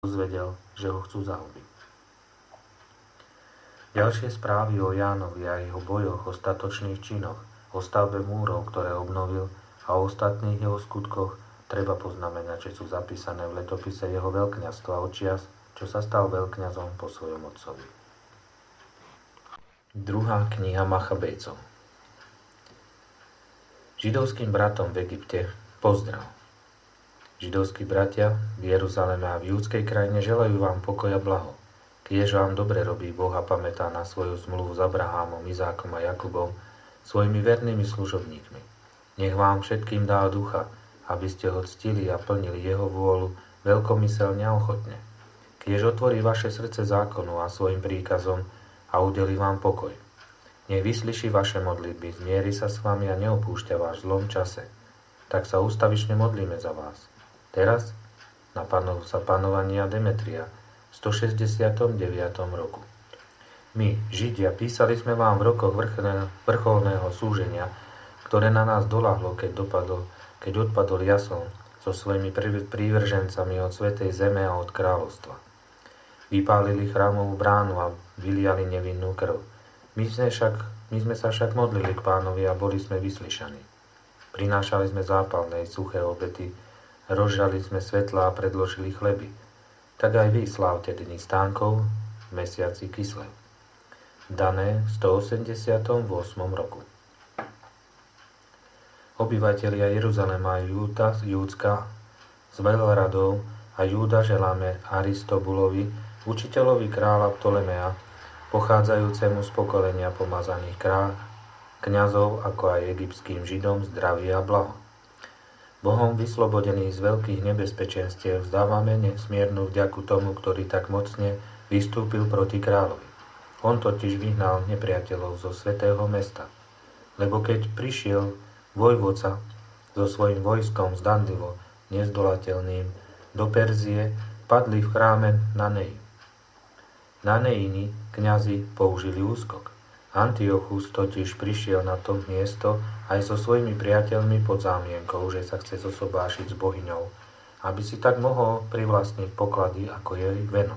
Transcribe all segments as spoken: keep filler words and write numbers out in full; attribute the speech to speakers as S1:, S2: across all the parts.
S1: dozvedel, že ho chcú zahubiť. Ďalšie správy o Jánovi a jeho bojoch, o statočných činoch, o stavbe múrov, ktoré obnovil, a o ostatných jeho skutkoch treba poznamenať, že sú zapísané v letopise jeho veľkňazstva od čias, čo sa stal veľkňazom po svojom otcovi. Druhá kniha Machabejcov. Židovským bratom v Egypte pozdrav. Židovskí bratia v Jeruzaleme a v judskej krajine želajú vám pokoj a blaho. Kiež vám dobre robí Boh a pamätá na svoju zmluvu s Abrahámom, Izákom a Jakubom, svojimi vernými služobníkmi. Nech vám všetkým dá ducha, aby ste ho ctili a plnili jeho vôľu veľkomyselne a ochotne. Kiež otvorí vaše srdce zákonu a svojim príkazom a udelí vám pokoj. Nech vyslyší vaše modlitby, zmieri sa s vami a neopúšťa vás v zlom čase. Tak sa ústavične modlíme za vás. Teraz na panov sa panovania Demetria v stošesťdesiatom deviatom roku. My, Židia, písali sme vám v rokoch vrcholného súženia, ktoré na nás doľahlo, keď, dopadol, keď odpadol Jason so svojimi prívržencami od svätej zeme a od kráľovstva. Vypálili chrámovú bránu a vyliali nevinnú krv. My sme, však, my sme sa však modlili k Pánovi a boli sme vyslyšaní. Prinášali sme zápalné suché obety, rozžali sme svetlá a predložili chleby. Tak aj vy slávte dni stánkov v mesiaci Kislev. Dané v stoosemdesiatom ôsmom roku. Obyvatelia Jeruzalema a Júda, Júdska z veľradov a Júda želáme Aristobulovi, učiteľovi kráľa Ptolemea, pochádzajúcemu z pokolenia pomazaných kráľ, kňazov, ako aj egyptským Židom, zdravie a blaho. Bohom vyslobodený z veľkých nebezpečenstiev vzdávame nesmiernu vďaku tomu, ktorý tak mocne vystúpil proti kráľovi. On totiž vyhnal nepriateľov zo svätého mesta, lebo keď prišiel vojvodca so svojím vojskom zdanlivo nezdolateľným do Perzie, padli v chráme Nanej. Naneini kňazi použili úskok. Antiochus totiž prišiel na to miesto aj so svojimi priateľmi pod zámienkou, že sa chce zosobášiť s bohyňou, aby si tak mohol privlastniť poklady ako jej veno.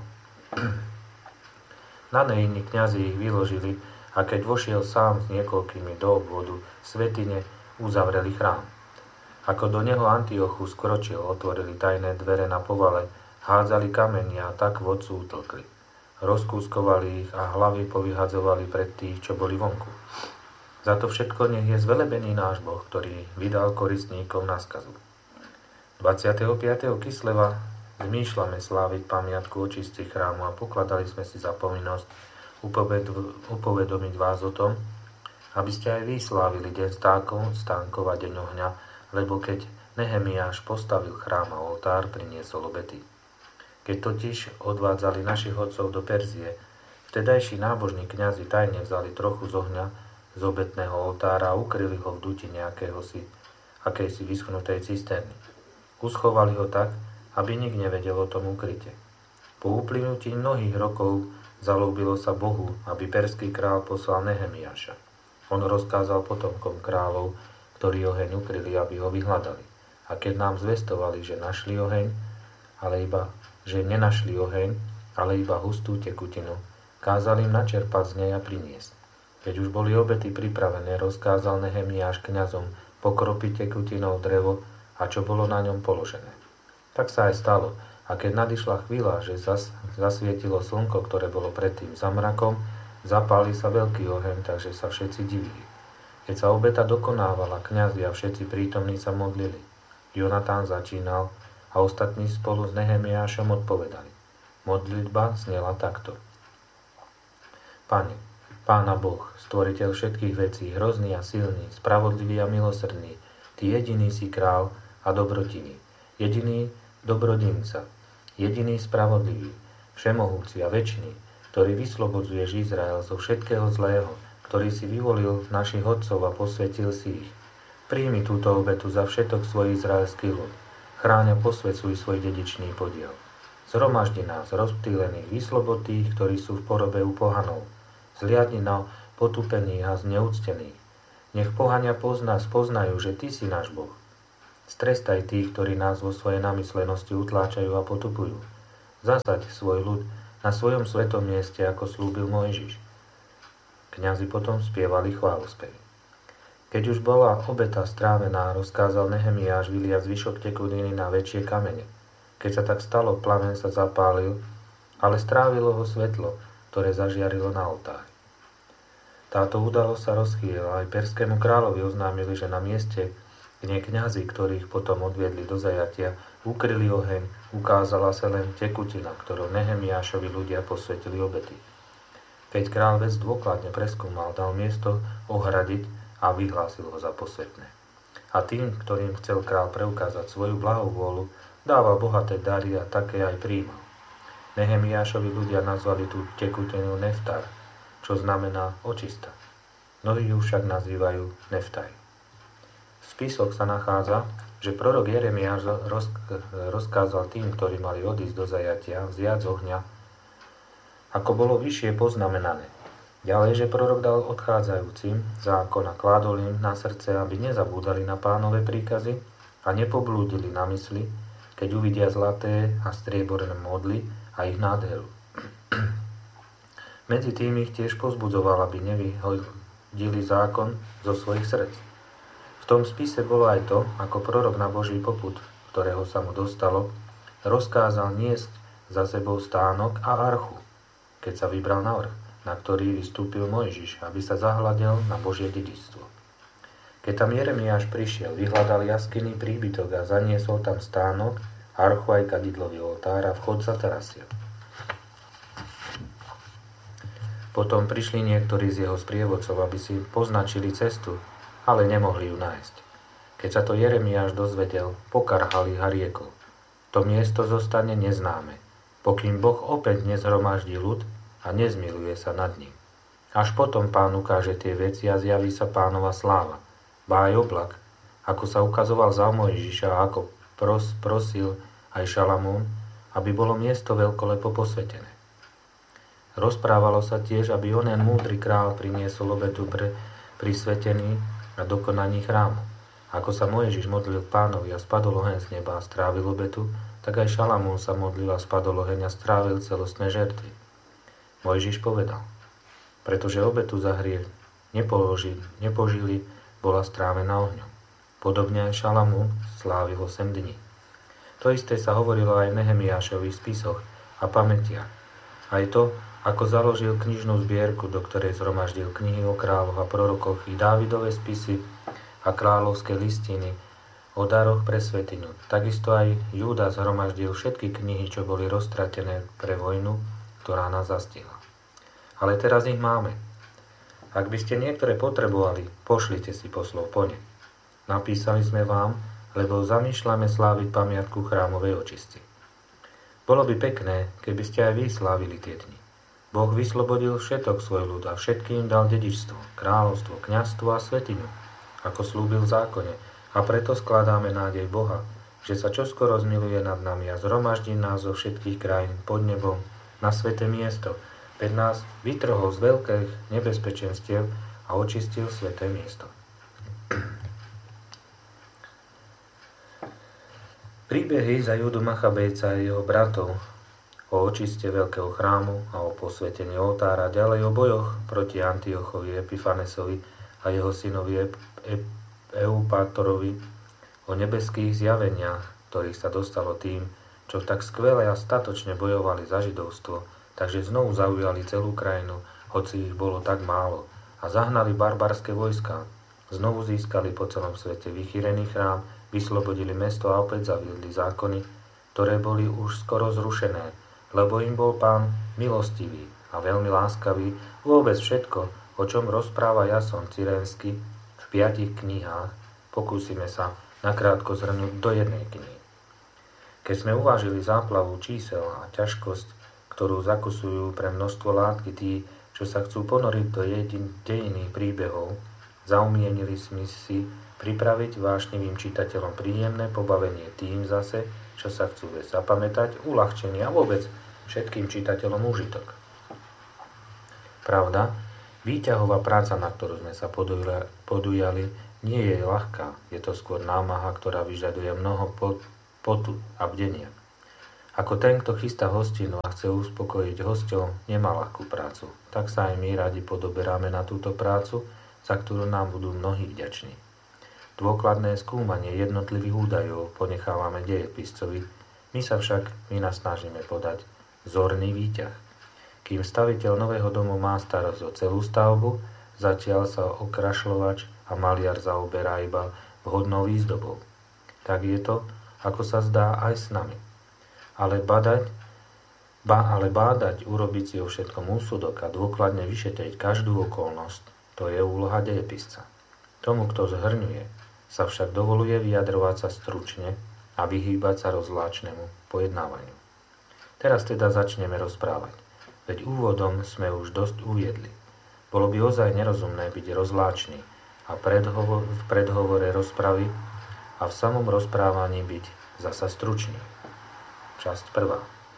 S1: Naneini kňazi ich vyložili a keď vošiel sám s niekoľkými do obvodu svätyne, uzavreli chrám. Ako do neho Antiochus kročil, otvorili tajné dvere na povale, hádzali kamenia a tak vodcu utlkli. Rozkúskovali ich a hlavy povyhadzovali pred tých, čo boli vonku. Za to všetko nech je zvelebený náš Boh, ktorý vydal koristníkov na skazu. dvadsiateho piateho Kisleva zmýšľame sláviť pamiatku očistí chrámu a pokladali sme si za povinnosť upovedomiť vás o tom, aby ste aj vy slávili deň stánkov, stánkov a deň ohňa, lebo keď Nehemiáš postavil chrám a oltár, priniesol obety. Keď totiž odvádzali našich otcov do Perzie, vtedajší nábožní kňazi tajne vzali trochu z ohňa z obetného oltára a ukryli ho v duti nejakéhosi, akejsi vyschnutej cisterny. Uschovali ho tak, aby nik nevedel o tom ukryte. Po uplynutí mnohých rokov zalúbilo sa Bohu, aby perský král poslal Nehemiáša. On rozkázal potomkom kráľov, ktorí oheň ukryli, aby ho vyhľadali. A keď nám zvestovali, že našli oheň, ale iba že nenašli oheň, ale iba hustú tekutinu, kázal im načerpať z nej a priniesť. Keď už boli obety pripravené, rozkázal Nehemiáš kňazom pokropiť tekutinou drevo a čo bolo na ňom položené. Tak sa aj stalo, a keď nadišla chvíľa, že zas, zasvietilo slnko, ktoré bolo predtým za mrakom, zapáli sa veľký oheň, takže sa všetci divili. Keď sa obeta dokonávala, kňazi a všetci prítomní sa modlili. Jonatán začínal a ostatní spolu s Nehemiášom odpovedali. Modlitba znela takto. Pane, Pána Boh, stvoriteľ všetkých vecí, hrozný a silný, spravodlivý a milosrdný, Ty jediný si král a dobrotivý, jediný dobrodinca, jediný spravodlivý, všemohúci a večný, ktorý vyslobodzuješ Izrael zo všetkého zlého, ktorý si vyvolil našich otcov a posvetil si ich. Príjmi túto obetu za všetok svoj izraelský ľud. Chráň a posvedcuj svoj dedičný podiel. Zhromaždi nás, rozptýlených, vyslobod tých, ktorí sú v porobe u pohanov. Zliadni na potupených a zneúctených. Nech pohania pozná, spoznajú, že Ty si náš Boh. Strestaj tých, ktorí nás vo svojej namyslenosti utláčajú a potupujú. zasaď svoj ľud na svojom svetom mieste, ako slúbil Mojžiš. Kňazi potom spievali chválospevy. Keď už bola obeta strávená, rozkázal Nehemiáš vyliať zvyšok tekutiny na väčšie kamene. Keď sa tak stalo, plameň sa zapálil, ale strávilo ho svetlo, ktoré zažiarilo na oltári. Táto udalosť sa rozchýlila, aj perskému kráľovi oznámili, že na mieste, kde kňazi, ktorých potom odviedli do zajatia, ukryli oheň, ukázala sa len tekutina, ktorou Nehemiášovi ľudia posvetili obety. Keď kráľ vec dôkladne preskúmal, dal miesto ohradiť a vyhlásil ho za posvetné. A tým, ktorým chcel kráľ preukázať svoju blahú vôľu, dával bohaté dary a také aj príjmal. Nehemiášovi ľudia nazvali tú tekutinu Neftar, čo znamená očista. Mnohí ju však nazývajú Neftaj. V spisoch sa nachádza, že prorok Jeremiáš rozkázal tým, ktorí mali odísť do zajatia, vziať z ohňa, ako bolo vyššie poznamenané. Ďalej, že prorok dal odchádzajúcim zákon a kládol im na srdce, aby nezabúdali na Pánove príkazy a nepoblúdili na mysli, keď uvidia zlaté a strieborné modly a ich nádheru. Medzi tým ich tiež pozbudzoval, aby nevyhodili zákon zo svojich srdc. V tom spise bolo aj to, ako prorok na Boží popud, ktorého sa mu dostalo, rozkázal niesť za sebou stánok a archu, keď sa vybral na vrch, na ktorý vystúpil Mojžiš, aby sa zahľadel na Božie dedičstvo. Keď tam Jeremiáš prišiel, vyhľadal jaskyný príbytok a zaniesol tam stánok, archu aj kadidlový oltár a vchod zatarasil. Potom prišli niektorí z jeho sprievodcov, aby si poznačili cestu, ale nemohli ju nájsť. Keď sa to Jeremiáš dozvedel, pokarhali a riekol: to miesto zostane neznáme, pokým Boh opäť nezhromaždí ľud a nezmiluje sa nad ním. Až potom Pán ukáže tie veci a zjaví sa Pánova sláva, ba aj oblak, ako sa ukazoval za Mojžiša a ako pros, prosil aj Šalamún, aby bolo miesto veľkolepo posvetené. Rozprávalo sa tiež, aby onen múdry král priniesol obetu pre prisvetený a dokonaní chrámu. Ako sa Mojžiš modlil Pánovi a spadol oheň z neba a strávil obetu, tak aj Šalamún sa modlil a spadol oheň a strávil celostné žertvy. Mojžiš povedal: pretože obetu za hriech nepoložili, nepožili, bola strávená ohňom. Podobne aj Šalamún slávil osem dní. To isté sa hovorilo aj v Nehemiášových spisoch a pamätiach. Aj to, ako založil knižnú zbierku, do ktorej zhromaždil knihy o kráľoch a prorokoch i Dávidove spisy a kráľovské listiny o daroch pre svätyňu. Takisto aj Júda zhromaždil všetky knihy, čo boli roztratené pre vojnu, ktorá nás zastihla. Ale teraz ich máme. Ak by ste niektoré potrebovali, pošlite si poslov po ne. Napísali sme vám, lebo zamýšľame sláviť pamiatku chrámovej očisty. Bolo by pekné, keby ste aj vy slávili tie dni. Boh vyslobodil všetok svoj ľud a všetkým dal dedičstvo, kráľovstvo, kňazstvo a svätyňu, ako slúbil v zákone, a preto skladáme nádej Boha, že sa čoskoro zmiluje nad nami a zhromaždí nás zo všetkých krajín pod nebom na sväté miesto, veď nás vytrhol z veľkých nebezpečenstiev a očistil sväté miesto. Príbehy za Júdu Machabejca a jeho bratov o očiste veľkého chrámu a o posvetení oltára, ďalej o bojoch proti Antiochovi Epifanesovi a jeho synovi Eupátorovi, o nebeských zjaveniach, ktorých sa dostalo tým, čo tak skvele a statočne bojovali za židovstvo, takže znovu zaujali celú krajinu, hoci ich bolo tak málo, a zahnali barbarské vojská. Znovu získali po celom svete vychýrený chrám, vyslobodili mesto a opäť zaviedli zákony, ktoré boli už skoro zrušené, lebo im bol Pán milostivý a veľmi láskavý. Vôbec všetko, o čom rozpráva Jason Cyrénsky v piatich knihách, pokúsime sa nakrátko zhrnúť do jednej knihy. Keď sme uvážili záplavu čísel a ťažkosť, ktorú zakusujú pre množstvo látky tí, čo sa chcú ponoriť do dejiny príbehov, zaumienili sme si pripraviť vášnivým čitateľom príjemné pobavenie tým zase, čo sa chcú zapamätať, uľahčenie a vôbec všetkým čitateľom úžitok. Pravda, výťahová práca, na ktorú sme sa podujali, nie je ľahká. Je to skôr námaha, ktorá vyžaduje mnoho potu a bdenia. Ako ten, kto chystá hostinu a chce uspokojiť hosťov, nemá ľahkú prácu. Tak sa aj my radi podoberáme na túto prácu, za ktorú nám budú mnohí vďační. Dôkladné skúmanie jednotlivých údajov ponechávame dejepiscovi, my sa však vynasnažíme podať zorný výťah. Kým staviteľ nového domu má starosť o celú stavbu, zatiaľ sa okrašľovač a maliar zaoberá iba vhodnou výzdobou. Tak je to, ako sa zdá, aj s nami. Ale badať, ba, ale bádať, urobiť si o všetkom úsudok a dôkladne vyšetriť každú okolnosť, to je úloha dejepisca. Tomu, kto zhrňuje, sa však dovoluje vyjadrovať sa stručne a vyhýbať sa rozvláčnemu pojednávaniu. Teraz teda začneme rozprávať, veď úvodom sme už dosť uviedli. Bolo by ozaj nerozumné byť rozvláčny a predhovor, v predhovore rozpravy a v samom rozprávaní byť zasa stručný. Časť prvá.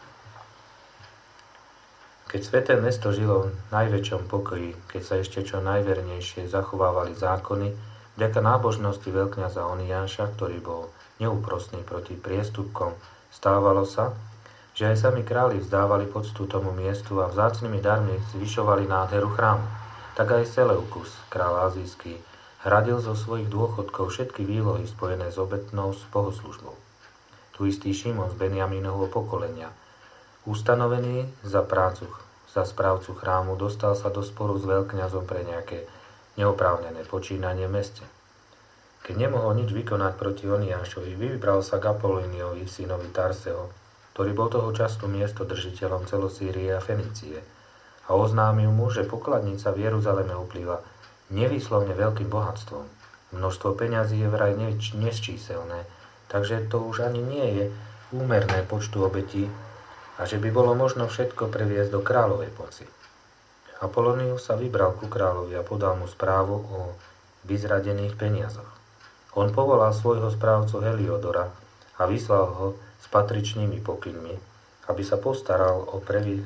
S1: Keď sväté mesto žilo v najväčšom pokoji, keď sa ešte čo najvernejšie zachovávali zákony, vďaka nábožnosti veľkňaza Oniáša, ktorý bol neúprosný proti priestupkom, stávalo sa, že aj sami králi vzdávali poctu tomu miestu a vzácnymi darmi zvyšovali nádheru chrámu. Tak aj Seleukus, král azijský, hradil zo svojich dôchodkov všetky výlohy spojené s obetnou bohoslužbou. Tu istý Šimon z Benjamínovho pokolenia, ustanovený za prácu, za správcu chrámu, dostal sa do sporu s veľkňazom pre nejaké neoprávnené počínanie v meste. Keď nemohol nič vykonať proti Oniášovi, vybral sa k Apolóniovi, synovi Tarseho, ktorý bol toho času miestodržiteľom celosýrie a Fenície, a oznámil mu, že pokladnica v Jeruzaleme uplýva nevýslovne veľkým bohatstvom. Množstvo peňazí je vraj nesčíselné, takže to už ani nie je úmerné počtu obetí a že by bolo možno všetko previesť do kráľovej moci. Apolonius sa vybral ku kráľovi a podal mu správu o vyzradených peniazoch. On povolal svojho správcu Heliodora a vyslal ho s patričnými pokynmi, aby sa postaral o, previ...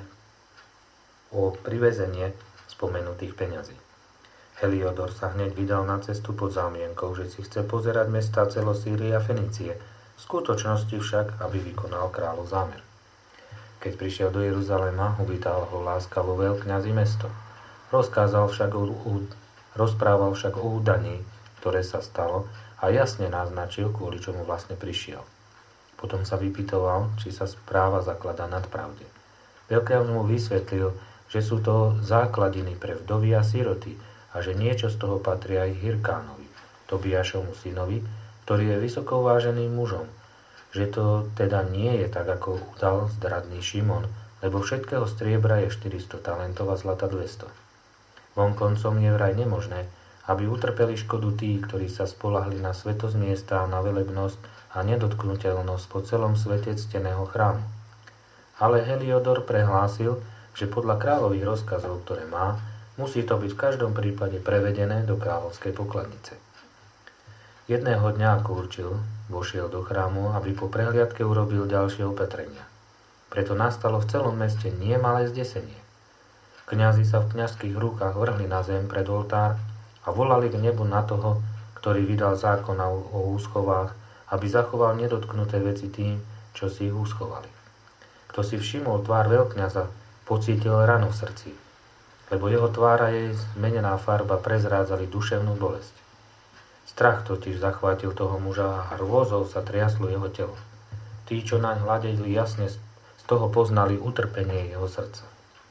S1: o privezenie spomenutých peňazí. Heliodor sa hneď vydal na cestu pod zámienkou, že si chce pozerať mestá celosýrie a Fenície, v skutočnosti však, aby vykonal kráľov zámer. Keď prišiel do Jeruzalema, uvítal ho láskavo veľkňaz i mesto. Rozkázal však o, o, rozprával však o údaní, ktoré sa stalo, a jasne naznačil, kvôli čomu vlastne prišiel. Potom sa vypytoval, či sa správa zakladá nad pravde. Veľkňaz mu vysvetlil, že sú to základiny pre vdovy a siroty, a že niečo z toho patrí aj Hirkánovi, Tobiašovmu synovi, ktorý je vysoko váženým mužom, že to teda nie je tak, ako udal zdradný Šimon, lebo všetkého striebra je štyristo talentov a zlata dvesto. Vonkoncom je vraj nemožné, aby utrpeli škodu tí, ktorí sa spolahli na svetosť miesta a na velebnosť a nedotknuteľnosť po celom svete cteného chrámu. Ale Heliodor prehlásil, že podľa kráľových rozkazov, ktoré má, musí to byť v každom prípade prevedené do kráľovskej pokladnice. Jedného dňa, ako určil, vošiel do chrámu, aby po prehliadke urobil ďalšie opatrenia. Preto nastalo v celom meste niemalé zdesenie. Kňazi sa v kňazských rukách vrhli na zem pred oltár a volali k nebu na toho, ktorý vydal zákon o úschovách, aby zachoval nedotknuté veci tým, čo si ich úschovali. Kto si všimol tvár veľkňaza, pocítil ranu v srdci, lebo jeho tvára jej zmenená farba prezrádzali duševnú bolesť. Strach totiž zachvátil toho muža a hrôzou sa triaslo jeho telo. Tí, čo naň hľadeli, jasne z toho poznali utrpenie jeho srdca.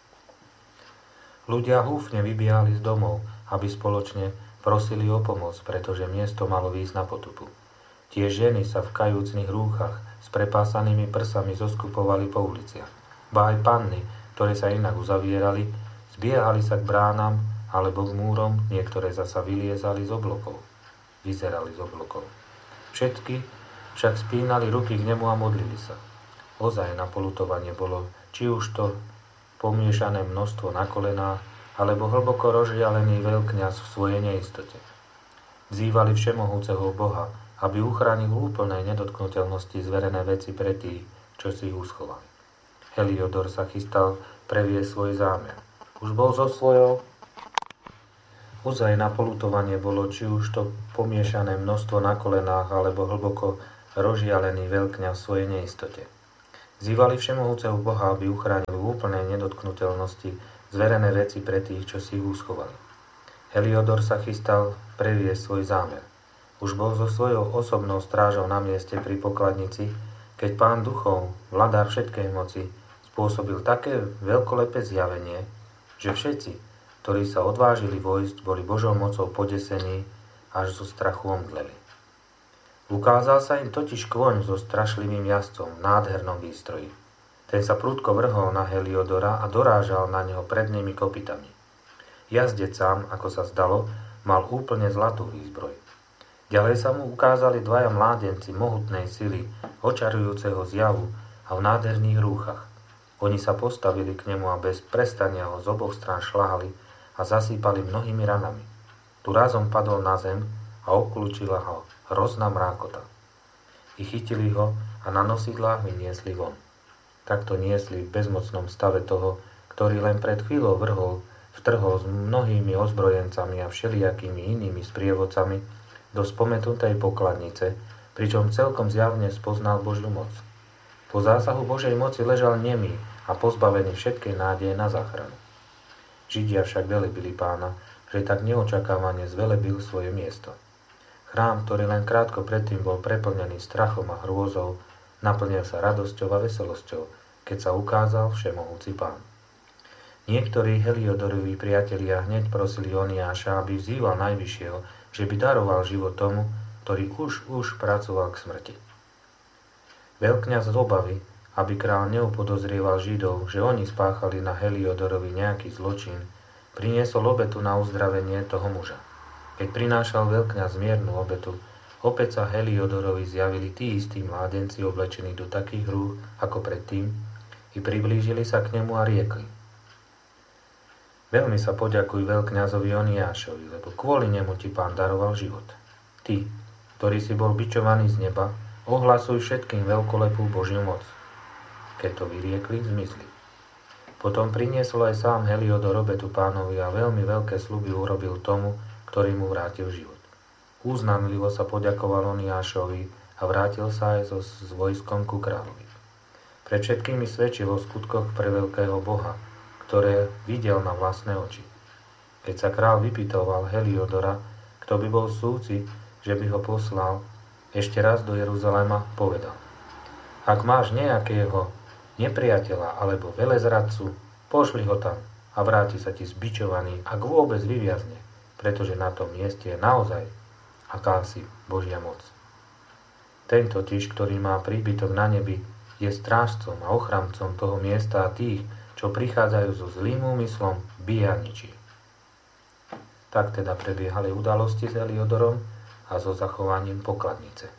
S1: Ľudia húfne vybíjali z domov, aby spoločne prosili o pomoc, pretože miesto malo výjsť na potupu. Tie ženy sa v kajúcnych rúchach s prepásanými prsami zoskupovali po uliciach. Ba aj panny, ktoré sa inak uzavierali, zbiehali sa k bránam alebo k múrom, niektoré zasa vyliezali z oblokov. Vyzerali z oblokov. Všetky však spínali ruky k nemu a modlili sa. Ozaj na poľutovanie bolo či už to pomiešané množstvo na kolenách, alebo hlboko rozžialený veľkňaz v svojej neistote. Vzývali všemohúceho Boha, aby uchránil úplnej nedotknuteľnosti zverené veci pre tých, čo si ich uschovali. Heliodor sa chystal previesť svoj zámer. Už bol zo svojou. Ozaj na poľutovanie bolo či už to pomiešané množstvo na kolenách alebo hlboko rozžialený veľkňaz v svojej neistote. Zývali všemohúceho Boha, aby uchránil v úplnej nedotknuteľnosti zverené veci pre tých, čo si ich uschovali. Heliodor sa chystal previesť svoj zámer. Už bol so svojou osobnou strážou na mieste pri pokladnici, keď pán duchov, vladár všetkej moci, spôsobil také veľkolepé zjavenie, že všetci, ktorí sa odvážili vojsť, boli Božou mocou podesení, až zo strachu omdleli. Ukázal sa im totiž kôň so strašlivým jazdcom v nádhernom výstroji. Ten sa prudko vrhol na Heliodora a dorážal na neho prednými kopytami. Jazdec sám, ako sa zdalo, mal úplne zlatú výzbroj. Ďalej sa mu ukázali dvaja mládenci mohutnej sily, očarujúceho zjavu a v nádherných rúchach. Oni sa postavili k nemu a bez prestania ho z oboch strán šľahali a zasýpali mnohými ranami. Tu razom padol na zem a obklúčila ho hrozná mrákota. I chytili ho a na nosidlách vyniesli von. Takto niesli v bezmocnom stave toho, ktorý len pred chvíľou vrhol, vtrhol s mnohými ozbrojencami a všelijakými inými sprievodcami do spomenutej pokladnice, pričom celkom zjavne spoznal Božiu moc. Po zásahu Božej moci ležal nemý a pozbavený všetkej nádeje na záchranu. Židia však velebili pána, že tak neočakávane zvelebil svoje miesto. Chrám, ktorý len krátko predtým bol preplnený strachom a hrôzou, naplnil sa radosťou a veselosťou, keď sa ukázal všemohúci pán. Niektorí Heliodorovi priatelia hneď prosili Oniáša, aby vzýval najvyššieho, že by daroval život tomu, ktorý už už pracoval k smrti. Veľkňaz z obavy, aby král neupodozrieval Židov, že oni spáchali na Heliodorovi nejaký zločin, priniesol obetu na uzdravenie toho muža. Keď prinášal veľkňaz miernu obetu, opäť sa Heliodorovi zjavili tí istí mládenci oblečení do takých rúch ako predtým i priblížili sa k nemu a riekli: Veľmi sa poďakuj veľkňazovi Oniášovi, lebo kvôli nemu ti pán daroval život. Ty, ktorý si bol bičovaný z neba, ohlasuj všetkým veľkolepú Božiu moc. Keď to vyriekli, zmizli. Potom priniesol aj sám Heliodor obetu pánovi a veľmi veľké sľuby urobil tomu, ktorý mu vrátil život. Úznanlivo sa poďakoval Oniášovi a vrátil sa aj so, s vojskom ku kráľovi. Pred všetkými svedčil o skutkoch pre veľkého Boha, ktoré videl na vlastné oči. Keď sa král vypytoval Heliodora, kto by bol súci, že by ho poslal ešte raz do Jeruzalema, povedal: Ak máš nejakého nepriateľa alebo velezradcu, pošli ho tam a vráti sa ti zbičovaný, ak vôbec vyviazne, pretože na tom mieste je naozaj akási Božia moc. Ten totiž, ktorý má príbytok na nebi, je strážcom a ochrancom toho miesta a tých, čo prichádzajú so zlým úmyslom, bije a ničí. Tak teda prebiehali udalosti s Heliodorom a so zachovaním pokladnice.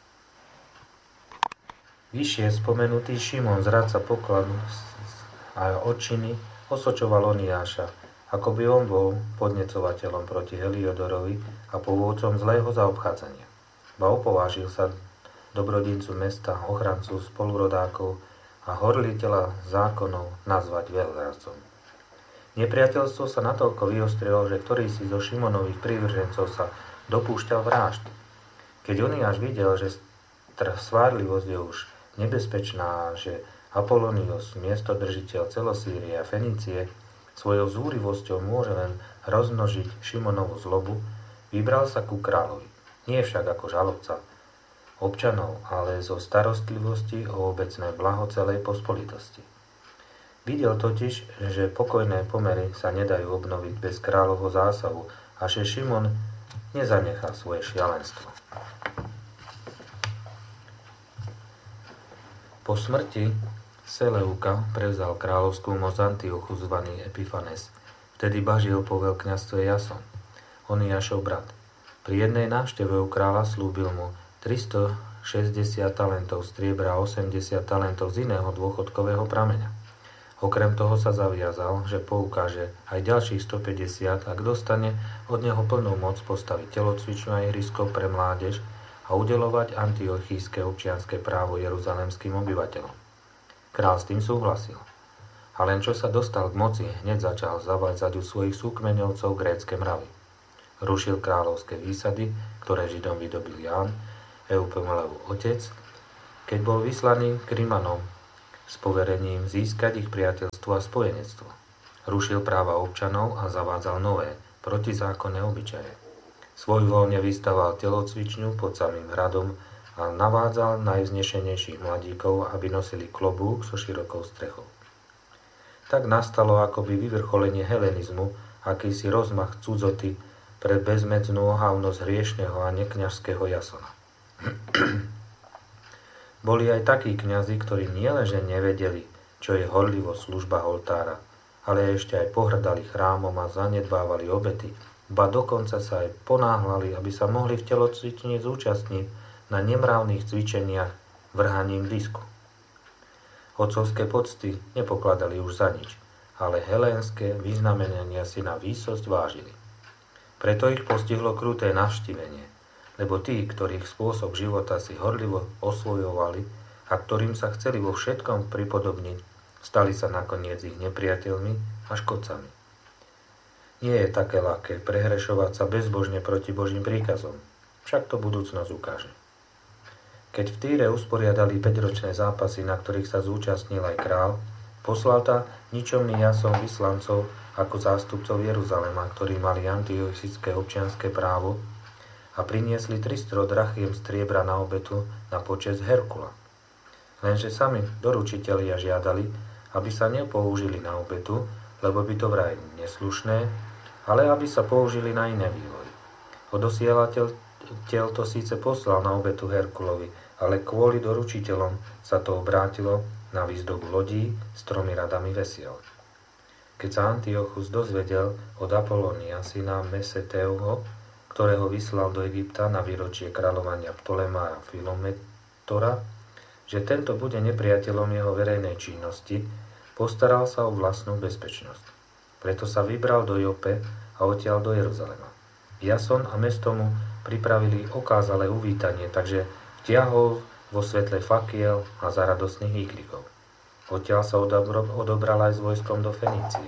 S1: Vyššie spomenutý Šimon, zradca pokladu a odčiny, osočoval Oniáša, ako by on bol podnecovateľom proti Heliodorovi a pôvodcom zlého zaobchádzania. Ba opovážil sa dobrodincu mesta, ochrancu spolurodákov a horliteľa zákonov nazvať veľzradcom. Nepriateľstvo sa natoľko vyostrilo, že ktorý si zo Šimonových prívržencov sa dopúšťal vražd. Keď Oniáš videl, že svárlivosť je už nebezpečná, že Apolonios, miestodržiteľ celosýrie a Fenície, svojou zúrivosťou môže len rozmnožiť Šimonovú zlobu, vybral sa ku kráľovi. Nie však ako žalobca občanov, ale zo starostlivosti o obecné blaho celej pospolitosti. Videl totiž, že pokojné pomery sa nedajú obnoviť bez kráľovho zásahu a že Šimon nezanechá svoje šialenstvo. Po smrti Seleuka prevzal kráľovskú moc Antiochus zvaný Epifanes. Vtedy bažil po veľkňazstve Jason, Oniášov brat. Pri jednej návšteve u kráľa slúbil mu tristošesťdesiat talentov striebra a osemdesiat talentov z iného dôchodkového prameňa. Okrem toho sa zaviazal, že poukáže aj ďalších stopäťdesiat, ak dostane od neho plnú moc postaviť telocvičňu a ihrisko pre mládež a udeľovať antiochijské občianske právo jeruzalemským obyvateľom. Král s tým súhlasil. A len čo sa dostal k moci, hneď začal zavádzať u svojich súkmeňovcov grécke mravy. Rušil kráľovské výsady, ktoré Židom vydobil Ján, Eupemelov otec, keď bol vyslaný k Rimanom, s poverením získať ich priateľstvo a spojenectvo. Rušil práva občanov a zavádzal nové, protizákonné obyčaje. Svojvoľne vystaval telocvičňu pod samým hradom a navádzal najvznešenejších mladíkov, aby nosili klobúk so širokou strechou. Tak nastalo akoby vyvrcholenie helenizmu, akýsi rozmach cudzoty pre bezmedznú ohavnosť hriešneho a nekňažského Jasona. Boli aj takí kňazi, ktorí nielenže nevedeli, čo je horlivosť služba oltára, ale ešte aj pohrdali chrámom a zanedbávali obety, ba dokonca sa aj ponáhľali, aby sa mohli v telocvični zúčastniť na nemravných cvičeniach vrhaním disku. Otcovské pocty nepokladali už za nič, ale helénske vyznamenania si na výsosť vážili. Preto ich postihlo kruté navštívenie, lebo tí, ktorých spôsob života si horlivo osvojovali a ktorým sa chceli vo všetkom pripodobniť, stali sa nakoniec ich nepriateľmi a škodcami. Nie je také ľahké prehrešovať sa bezbožne proti Božím príkazom, však to budúcnosť ukáže. Keď v Týre usporiadali päťročné zápasy, na ktorých sa zúčastnil aj král, poslal tá ničomný Jason vyslancov ako zástupcov Jeruzalema, ktorí mali antiochické občianske právo a priniesli tristo drachiem striebra na obetu na počesť Herkula. Lenže sami doručitelia žiadali, aby sa nepoužili na obetu, lebo by to vraj neslušné, ale aby sa použili na iné vývoj. Odosielateľ to síce poslal na obetu Herkulovi, ale kvôli doručiteľom sa to obrátilo na výzdobu lodí s tromi radami vesiel. Keď sa Antiochus dozvedel od Apolónia, syna Meseteovho, ktorého vyslal do Egypta na výročie kráľovania Ptolemára Filometora, že tento bude nepriateľom jeho verejnej činnosti, postaral sa o vlastnú bezpečnosť. Preto sa vybral do Jope a odtiaľ do Jeruzalema. Jason a mesto mu pripravili okázalé uvítanie, takže vtiahol vo svetle fakiel a za radostných výkrikov. Odtiaľ sa odobral aj s vojskom do Fenície.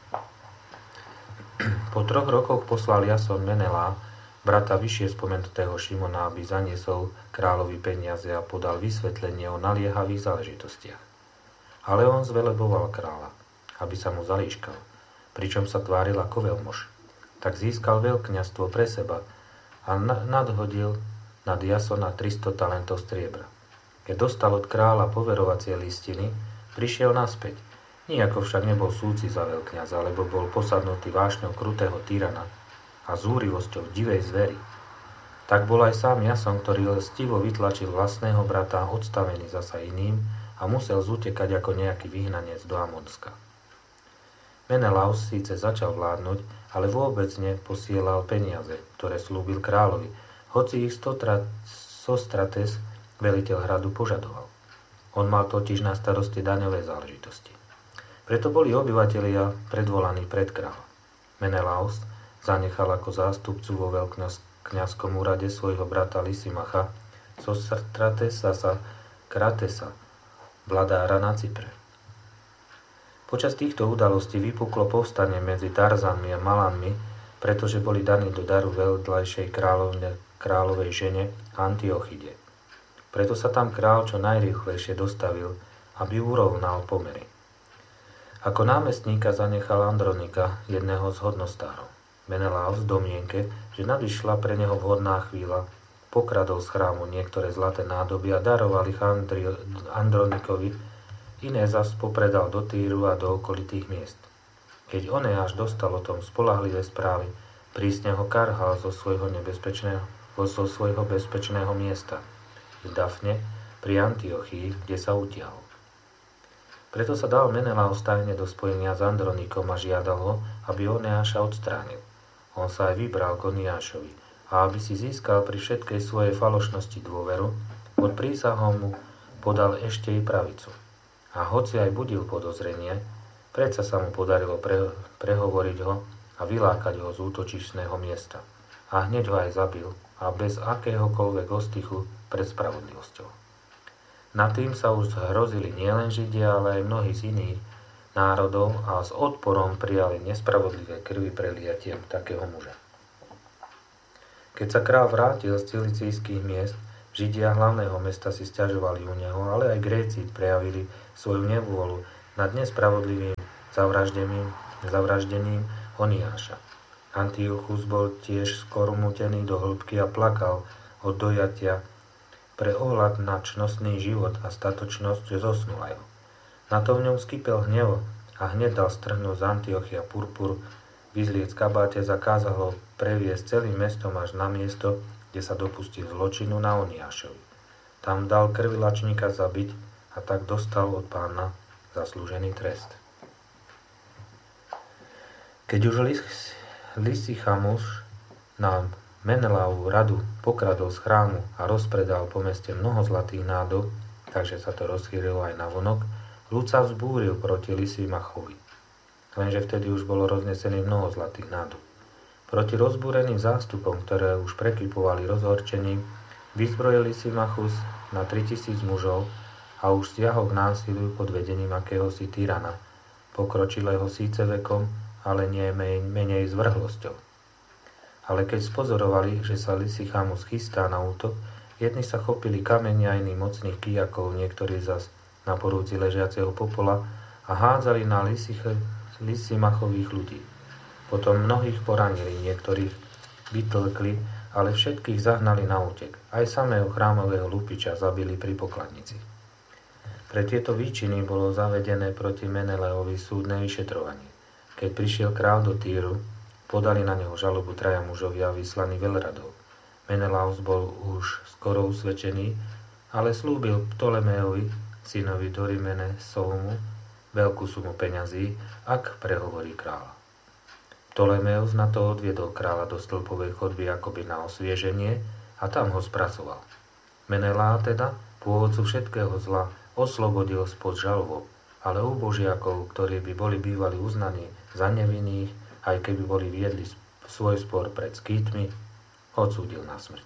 S1: Po troch rokoch poslal Jason Menelá, brata vyššie spomenutého Šimona, aby zaniesol kráľovi peniaze a podal vysvetlenie o naliehavých záležitostiach. Ale on zveleboval kráľa, aby sa mu zalíškal, pričom sa tváril ako veľmož. Tak získal veľkňazstvo pre seba a nadhodil nad Jasona tristo talentov striebra. Keď dostal od kráľa poverovacie listiny, prišiel naspäť. Nijako však nebol súci za veľkňaza, lebo bol posadnutý vášňou krutého tyrana a zúrivosťou divej zvery. Tak bol aj sám Jason, ktorý lstivo vytlačil vlastného brata, odstavený zasa iným, a musel zutekať ako nejaký vyhnanec do Amonska. Menelaus síce začal vládnuť, ale vôbec neposielal peniaze, ktoré slúbil kráľovi, hoci ich Sostrates, veliteľ hradu, požadoval. On mal totiž na starosti daňové záležitosti. Preto boli obyvatelia predvolaní pred kráľa. Menelaus zanechal ako zástupcu vo veľkňazskom úrade svojho brata Lysimacha, Sostrates zasa Kratesa, vladára na Cypre. Počas týchto udalostí vypuklo povstanie medzi Tarzanmi a Malanmi, pretože boli daní do daru vedľajšej kráľovej žene Antiochide. Preto sa tam kráľ čo najrýchlejšie dostavil, aby urovnal pomery. Ako námestníka zanechal Andronika, jedného z hodnostárov. Menelaus v domienke, že nadišla pre neho vhodná chvíľa, pokradol z chrámu niektoré zlaté nádoby a daroval ich Andronikovi, iné zas popredal do Týru a do okolitých miest. Keď Oneáš dostal o tom spolahlivé správy, prísne ho karhal zo svojho nebezpečného, zo svojho bezpečného miesta v Dafne pri Antiochii, kde sa utiahol. Preto sa dal Menelaus tajne do spojenia s Andronikom a žiadal ho, aby Oneáša odstránil. On sa aj vybral k Oniášovi, a aby si získal pri všetkej svojej falošnosti dôveru, pod prísahou mu podal ešte i pravicu. A hoci aj budil podozrenie, predsa sa mu podarilo pre, prehovoriť ho a vylákať ho z útočišného miesta. A hneď ho aj zabil a bez akéhokoľvek ostychu pred spravodlivosťou. Na tým sa už hrozili nielen Židia, ale aj mnohí z iných národov a s odporom prijali nespravodlivé krvi preliatiem takého muža. Keď sa kráľ vrátil z cilicijských miest, Židia hlavného mesta si sťažovali u neho, ale aj Gréci prejavili svoju nevôľu nad nespravodlivým zavraždením, zavraždením Oniáša. Antiochus bol tiež skormútený do hĺbky a plakal od dojatia. Pre ohľad na čnostný život a statočnosť zosnul ho. Na to v ňom skypel hnev a hneď dal strhnúť z Antiochia purpur, vyzliec kabáte, zakázal ho previesť celým mestom až na miesto, kde sa dopustil zločinu na Oniášovi. Tam dal krvilačníka zabiť a tak dostal od pána zaslúžený trest. Keď už Lysichamus na Menelaovu radu pokradol z chrámu a rozpredal po meste mnoho zlatých nádob, takže sa to rozchýrilo aj na vonok, ľud sa vzbúril proti Lysimachovi. Lenže vtedy už bolo roznesených mnoho zlatých nádob. Proti rozbúreným zástupom, ktoré už prekrypovali rozhorčením, vyzbrojil Lysimachus na tritisíc mužov a už stiahol k násiliu pod vedením akéhosi tyrana, pokročilého síce vekom, ale nie menej zvrhlosťou. Ale keď spozorovali, že sa Lysichamus chystá na útok, jedni sa chopili kamene a iných mocných kijakov, niektorí zas na porúdzi ležiaceho popola a hádzali na Lysimachových ľudí. Potom mnohých poranili, niektorých vytlkli, ale všetkých zahnali na útek. Aj samého chrámového lupiča zabili pri pokladnici. Pre tieto výčiny bolo zavedené proti Menelaovi súdne vyšetrovanie. Keď prišiel král do Týru, podali na neho žalobu traja mužovia vyslaní veľradov. Menelaus bol už skoro usvedčený, ale slúbil Ptolemejovi, synovi Dorimene Soumu, veľkú sumu peňazí, ak prehovorí kráľa. Ptolemeus na to odviedol kráľa do stĺpovej chodby akoby na osvieženie a tam ho spracoval. Menelá teda, pôvodcu všetkého zla, oslobodil spod žalobou, ale u božiakov, ktorí by boli bývali uznaní za nevinných, aj keby boli viedli svoj spor pred skýtmi, odsúdil na smrť.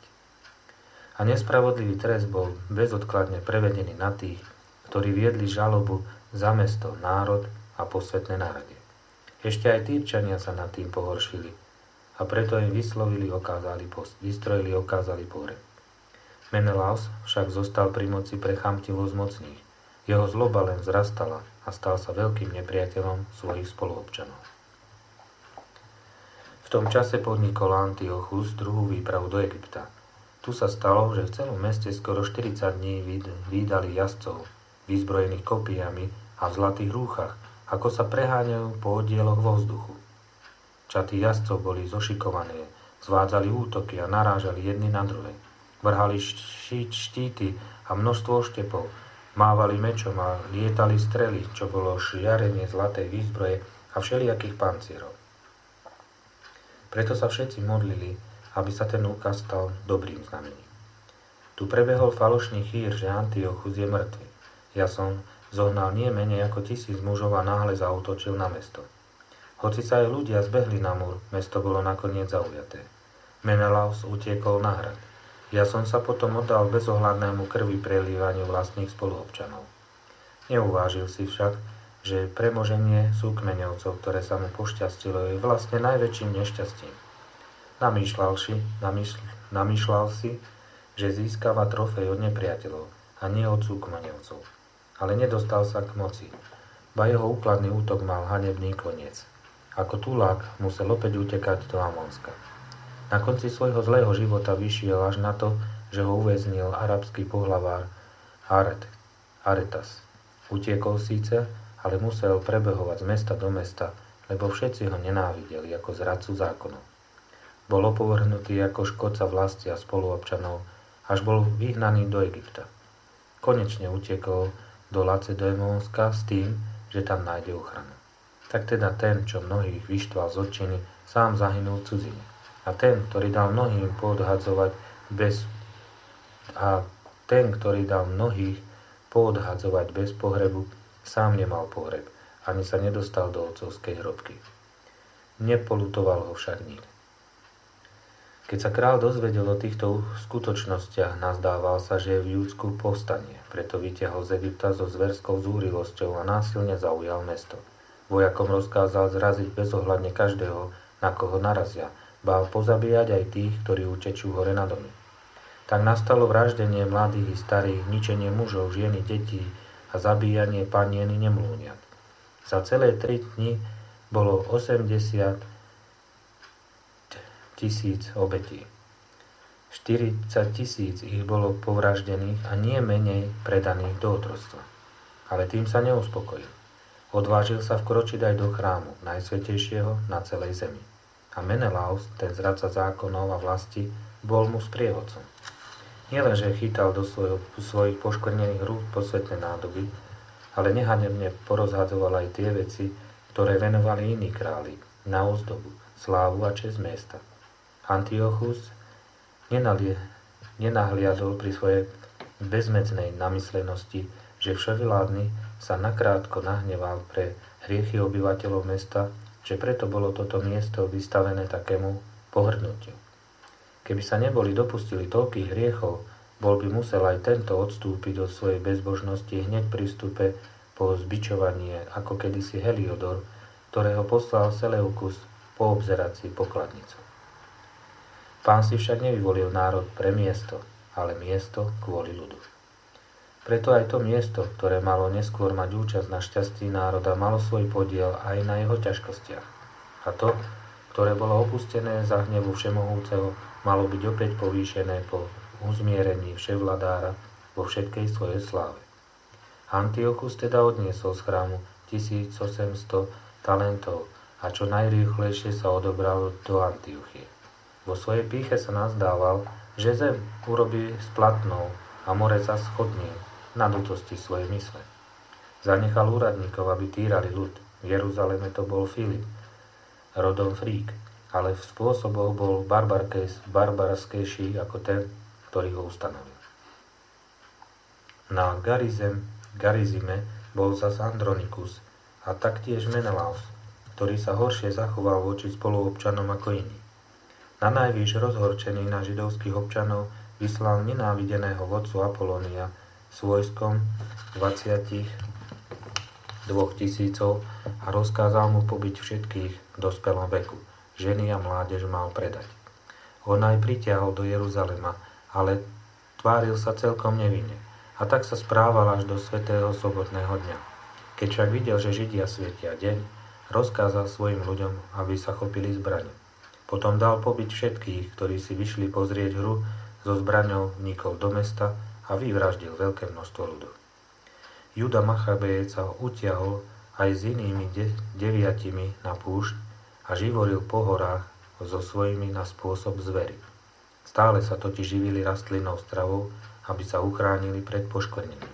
S1: A nespravodlivý trest bol bezodkladne prevedený na tých, ktorí viedli žalobu za mesto, národ a posvetné národie. Ešte aj Týrčania sa nad tým pohoršili a preto im vyslovili, okázali post, vystrojili, okázali pohreb. Menelaus však zostal pri moci pre chamtivosť mocných. Jeho zloba len vzrastala a stal sa veľkým nepriateľom svojich spoluobčanov. V tom čase podnikol Antiochus druhú výpravu do Egypta. Tu sa stalo, že v celom meste skoro štyridsať dní vídali jazdcov, vyzbrojených kopijami a v zlatých rúchach, ako sa preháňajú po oddieloch vo vzduchu. Čaty jazdcov boli zošikované, zvádzali útoky a narážali jedni na druhé. Vrhali štít, štíty a množstvo štepov, mávali mečom a lietali strely, čo bolo žiarenie zlatej výzbroje a všelijakých pancierov. Preto sa všetci modlili, aby sa ten úkaz stal dobrým znamením. Tu prebehol falošný chýr, že Antiochus je mŕtvy. Jason zohnal nie menej ako tisíc mužov a náhle zaútočil na mesto. Hoci sa aj ľudia zbehli na múr, mesto bolo nakoniec zaujaté. Menelaus utiekol na hrad. Jason sa potom oddal bezohľadnému krvi prelívaniu vlastných spoluobčanov. Neuvážil si však, že premoženie súkmeňovcov, ktoré sa mu pošťastilo, je vlastne najväčším nešťastím. Namýšľal si, namýšľ, namýšľal si, že získava trofej od nepriateľov a nie od súkmeňovcov. Ale nedostal sa k moci, ba jeho úkladný útok mal hanebný koniec. Ako tulák musel opäť utekať do Amonska. Na konci svojho zlého života vyšiel až na to, že ho uväznil arabský pohlavár Aret, Aretas. Utiekol síce, ale musel prebehovať z mesta do mesta, lebo všetci ho nenávideli ako zradcu zákonov. Bol opovrhnutý ako škodca vlasti a spoluobčanov, až bol vyhnaný do Egypta. Konečne utiekol do Lacedémonska s tým, že tam nájde ochranu. Tak teda ten, čo mnohých vyštval z odčiny, sám zahynul v cudzine. A ten, ktorý dal mnohým poodhadzovať bez a ten, ktorý dal mnohých poodhadzovať bez pohrebu, sám nemal pohreb, ani sa nedostal do otcovskej hrobky. Nepolutoval ho však nik. Keď sa král dozvedel o týchto skutočnostiach, nazdával sa, že je v Júdsku povstanie, preto vytiahol z Egypta so zverskou zúrilosťou a násilne zaujal mesto. Vojakom rozkázal zraziť bezohľadne každého, na koho narazia, ba pozabíjať aj tých, ktorí utečú hore na domy. tak nastalo vraždenie mladých i starých, ničenie mužov, žieny, detí a zabíjanie panien i nemlúňat. Za celé tri dni bolo osemdesiat tisíc obetí. štyridsať tisíc ich bolo povraždených a nie menej predaných do otroctva. Ale tým sa neuspokojil. Odvážil sa vkročiť aj do chrámu, najsvätejšieho na celej zemi. A Menelaus, ten zradca zákonov a vlasti, bol mu sprievodcom. Nielenže chytal do svojho, svojich poškvrnených rúk posvetné nádoby, ale nehanebne porozhadzoval aj tie veci, ktoré venovali iní králi, na ozdobu, slávu a česť mesta. Antiochus nenalie, nenahliadol pri svojej bezmedznej namyslenosti, že vševládny sa nakrátko nahneval pre hriechy obyvateľov mesta, že preto bolo toto miesto vystavené takému pohrdnutiu. Keby sa neboli dopustili toľkých hriechov, bol by musel aj tento odstúpiť od svojej bezbožnosti hneď pri vstupe po zbičovanie, ako kedysi Heliodor, ktorého poslal Seleukus poobzerať si pokladnicu. Pán si však nevyvolil národ pre miesto, ale miesto kvôli ľudu. Preto aj to miesto, ktoré malo neskôr mať účasť na šťastí národa, malo svoj podiel aj na jeho ťažkostiach. A to, ktoré bolo opustené za hnevu Všemohúceho, malo byť opäť povýšené po uzmierení vševladára vo všetkej svojej sláve. Antiochus teda odniesol z chrámu tisícosemsto talentov a čo najrýchlejšie sa odobral do Antiochie. Vo svojej pýche sa nazdával, že zem urobí splatnou a more sa schodnie na dutosti svojej mysle. Zanechal úradníkov, aby týrali ľud. V Jeruzaleme to bol Filip, rodom Frík, ale v spôsoboch bol barbarskejší ako ten, ktorý ho ustanovil. Na Garizem, Garizime bol zas Andronikus a taktiež Menelaus, ktorý sa horšie zachoval voči spoluobčanom ako iní. Na najvýš rozhorčený na židovských občanov vyslal nenávideného vodcu Apolónia s vojskom dvadsaťdva tisícov a rozkázal mu pobiť všetkých v dospelom veku. Ženy a mládež mal predať. On aj pritiahol do Jeruzalema, ale tváril sa celkom nevinne a tak sa správal až do svätého sobotného dňa. Keď však videl, že Židia svietia deň, rozkázal svojim ľuďom, aby sa chopili zbrane. Potom dal pobiť všetkých, ktorí si vyšli pozrieť hru, so zbraňou vnikol do mesta a vyvraždil veľké množstvo ľudu. Juda Machabejec sa utiahol aj s inými de- deviatimi na púšť a živoril po horách so svojimi na spôsob zvery. Stále sa totiž živili rastlinnou stravou, aby sa uchránili pred poškvrnením.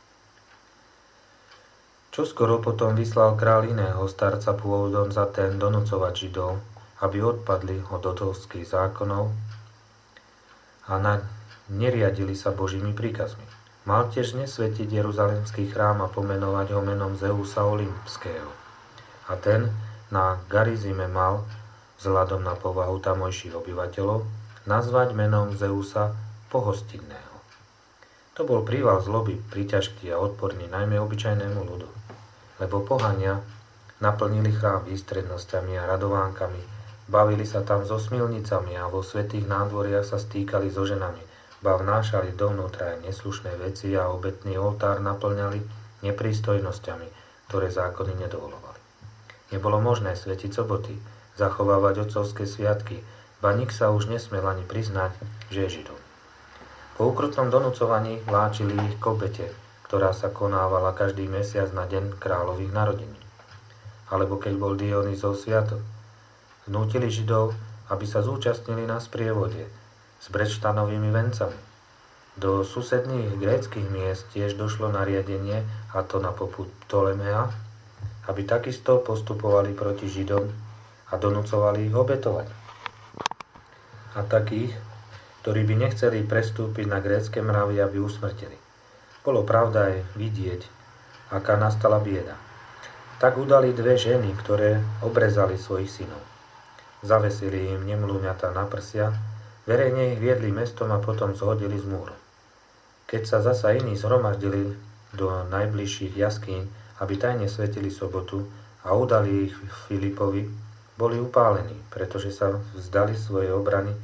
S1: Čoskoro potom vyslal kráľ iného starca pôvodom za ten donúcovať Židov, aby odpadli od otovských zákonov a na, neriadili sa Božími príkazmi. Mal tiež nesvetiť Jeruzalemský chrám a pomenovať ho menom Zeusa Olympského. A ten na Garizime mal, vzhľadom na povahu tamojších obyvateľov, nazvať menom Zeusa Pohostinného. To bol príval zloby, príťažký a odporný najmä obyčajnému ľudu, lebo pohania naplnili chrám výstrednosťami a radovánkami, bavili sa tam so smilnicami a vo svätých nádvoriach sa stýkali so ženami, ba vnášali dovnútra aj neslušné veci a obetný oltár naplňali neprístojnosťami, ktoré zákony nedovolovali. Nebolo možné svetiť soboty, zachovávať otcovské sviatky, ba nik sa už nesmel ani priznať, že je Židom. Po ukrutnom donúcovaní vláčili ich k obete, ktorá sa konávala každý mesiac na deň kráľových narodení. Alebo keď bol Dionýzov sviatok, vnútili Židov, aby sa zúčastnili na sprievode s brečtanovými vencami. Do susedných gréckych miest tiež došlo nariadenie, a to na popud Ptolemea, aby takisto postupovali proti Židom a donúcovali ich obetovať. A takých, ktorí by nechceli prestúpiť na grécke mravy, aby usmrtili. Bolo pravda aj vidieť, aká nastala bieda. Tak udali dve ženy, ktoré obrezali svojich synov. Zavesili im nemlúňatá na prsia, verejne ich viedli mestom a potom zhodili z múru. Keď sa zasa iní zhromaždili do najbližších jaskýň, aby tajne svetili sobotu a udali ich Filipovi, boli upálení, pretože sa vzdali svojej obrany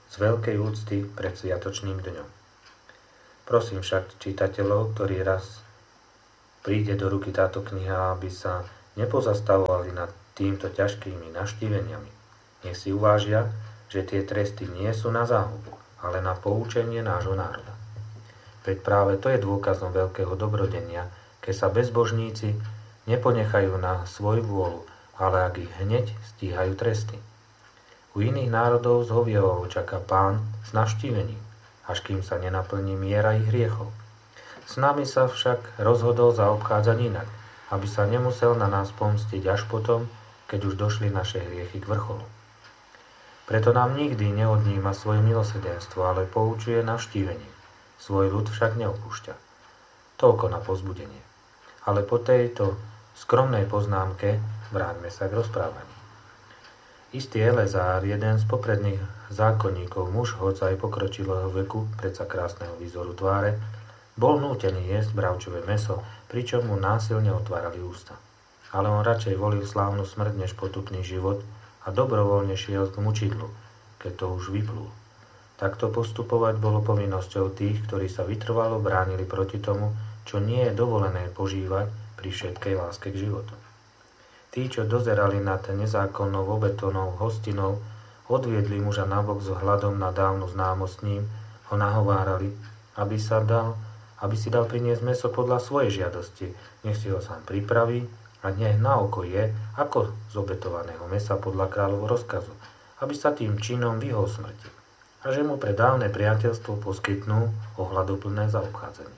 S1: z veľkej úcty pred sviatočným dňom. Prosím však čitateľov, ktorí raz príde do ruky táto kniha, aby sa nepozastavovali nad týmto ťažkými navštíveniami. Nech si uvážia, že tie tresty nie sú na záhubu, ale na poučenie nášho národa. Veď práve to je dôkazom veľkého dobrodenia, keď sa bezbožníci neponechajú na svoju vôľu, ale ak ich hneď stíhajú tresty. U iných národov zhovievavo čaká Pán s navštívením, až kým sa nenaplní miera ich hriechov. S nami sa však rozhodol zaobchádzať inak, aby sa nemusel na nás pomstiť až potom, keď už došli naše hriechy k vrcholu. Preto nám nikdy neodníma svoje milosrdenstvo, ale poučuje navštívením. Svoj ľud však neopúšťa. Toľko na povzbudenie. Ale po tejto skromnej poznámke vráťme sa k rozprávaniu. Istý Elezár, jeden z popredných zákonníkov, muž hoc aj pokročilého veku, predsa krásneho výzoru tváre, bol nútený jesť bravčové mäso, pričom mu násilne otvárali ústa. Ale on radšej volil slávnu smrť než potupný život a dobrovoľne šiel k mučidlu, keď to už vyplul. Takto postupovať bolo povinnosťou tých, ktorí sa vytrvalo bránili proti tomu, čo nie je dovolené požívať pri všetkej láske k životu. Tí, čo dozerali nad nezákonnou obetovnou hostinou, odviedli muža nabok s hľadom na dávnu známosť ním, ho nahovárali, aby, sa dal, aby si dal priniesť mäso podľa svojej žiadosti, nech si ho sám pripraví a nech na oko je, ako z obetovaného mäsa podľa kráľovho rozkazu, aby sa tým činom vyhol smrti a že mu pre dávne priateľstvo poskytnú ohľaduplné zaobchádzanie.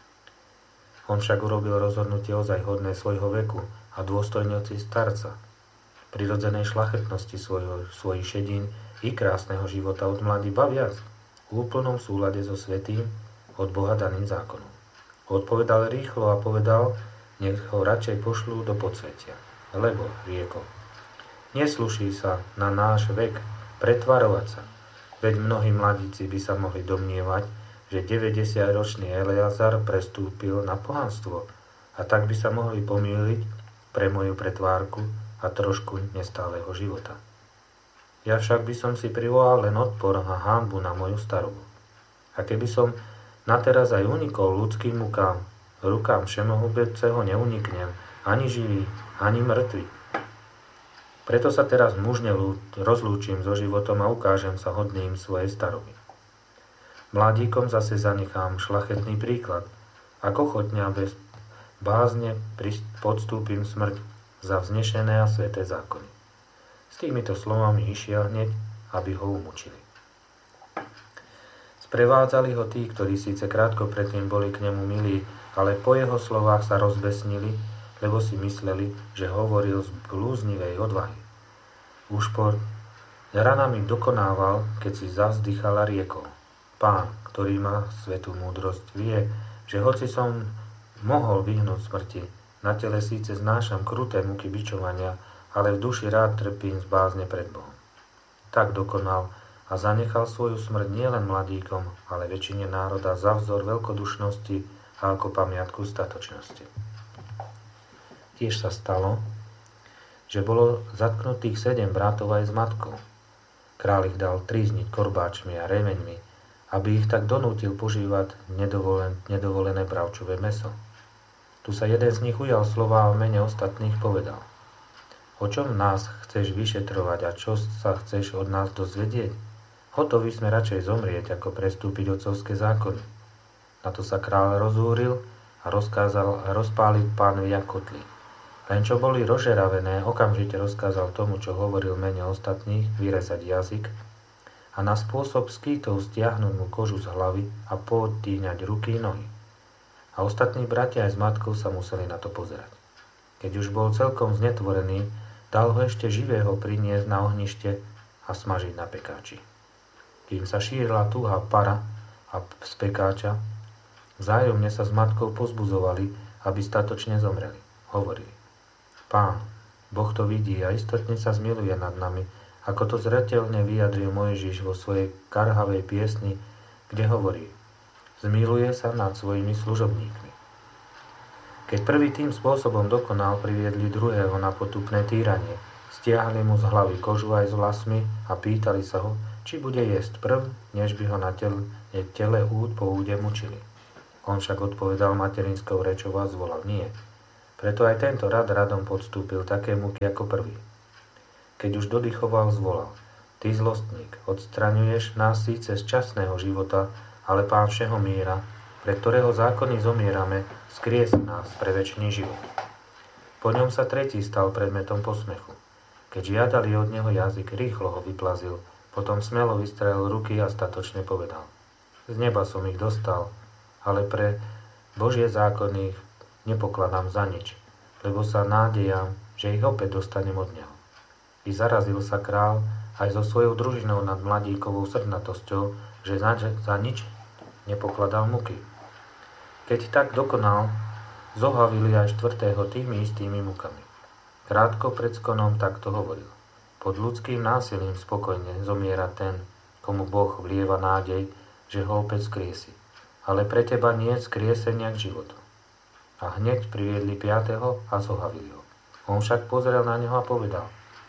S1: On však urobil rozhodnutie ozaj hodné svojho veku a dôstojnosti starca, prirodzenej šlachetnosti svojho, svojich šedín i krásneho života od mladí ba viac, v úplnom súlade so svätým od Boha daným zákonom. Odpovedal rýchlo a povedal, nech ho radšej pošlú do podsvetia, lebo, riekol, nesluší sa na náš vek pretvarovať sa, veď mnohí mladíci by sa mohli domnievať, že deväťdesiatročný Eleazar prestúpil na pohanstvo a tak by sa mohli pomýliť pre moju pretvárku a trošku nestáleho života. Ja však by som si privolal len odpor a hanbu na moju starobu. A keby som nateraz aj unikol ľudským mukám, rukám všemohúbeného neuniknem, ani živý, ani mŕtvy. Preto sa teraz mužne rozlúčim so životom a ukážem sa hodným svojej staroby. Mladíkom zase zanechám šlachetný príklad, ako ochotňa bez bázne podstúpim smrť za vznešené a sväté zákony. S týmito slovami išiel hneď, aby ho umučili. Sprevádzali ho tí, ktorí síce krátko predtým boli k nemu milí, ale po jeho slovách sa rozbesnili, lebo si mysleli, že hovoril z blúznivej odvahy. Už po ranami dokonával, keď si zavzdychal a riekol. Pán, ktorý má svätú múdrosť, vie, že hoci som mohol vyhnúť smrti, na tele síce znášam kruté muky bičovania, ale v duši rád trpím z bázne pred Bohom. Tak dokonal a zanechal svoju smrť nielen mladíkom, ale väčšine národa za vzor veľkodušnosti a ako pamiatku statočnosti. Tiež sa stalo, že bolo zatknutých sedem bratov aj s matkou. Kráľ ich dal trízniť korbáčmi a remeňmi, aby ich tak donútil požívať nedovolen, nedovolené bravčové mäso. Tu sa jeden z nich ujal slova a v mene ostatných povedal. O čom nás chceš vyšetrovať a čo sa chceš od nás dozvedieť? Hotoví sme radšej zomrieť, ako prestúpiť otcovské zákony. Na to sa kráľ rozhúril a rozkázal rozpáliť pánovi kotly. Len čo boli rozžeravené, okamžite rozkázal tomu, čo hovoril v mene ostatných, vyrezať jazyk a na spôsob skýtov stiahnuť mu kožu z hlavy a poodtíňať ruky i nohy. A ostatní bratia aj s matkou sa museli na to pozerať. Keď už bol celkom znetvorený, dal ho ešte živého priniesť na ohnište a smažiť na pekáči. Kým sa šírila tuhá para a z pekáča, vzájomne sa s matkou pozbudzovali, aby statočne zomreli. Hovorili. Pán, Boh to vidí a istotne sa zmiluje nad nami, ako to zreteľne vyjadril Mojžiš vo svojej karhavej piesni, kde hovorí, zmiluje sa nad svojimi služobníkmi. Keď prvý tým spôsobom dokonal, priviedli druhého na potupné týranie, stiahli mu z hlavy kožu aj s vlasmi a pýtali sa ho, či bude jesť prv, než by ho na tele, tele úd po úde mučili. On však odpovedal materinskou rečou a zvolal nie. Preto aj tento rad radom podstúpil také muky ako prvý. Keď už dodychoval, zvolal: Ty zlostník, odstraňuješ nás síce z časného života, ale Pán všeho míra, pre ktorého zákony zomierame, skriesi nás pre večný život. Po ňom sa tretí stal predmetom posmechu. Keď žiadali od neho jazyk, rýchlo ho vyplazil, potom smelo vystrelil ruky a statočne povedal: Z neba som ich dostal, ale pre Božie zákony nepokladám za nič, lebo sa nádejam, že ich opäť dostanem od neho. I zarazil sa král aj so svojou družinou nad mladíkovou srdnatosťou, že za, za nič nepokladal muky. Keď tak dokonal, zohavili aj štvrtého tými istými mukami. Krátko pred skonom takto hovoril: Pod ľudským násilím spokojne zomiera ten, komu Boh vlieva nádej, že ho opäť skriesi. Ale pre teba nie je skriesenia k životu. A hneď priviedli piateho a zohavili ho. On však pozrel na neho a povedal: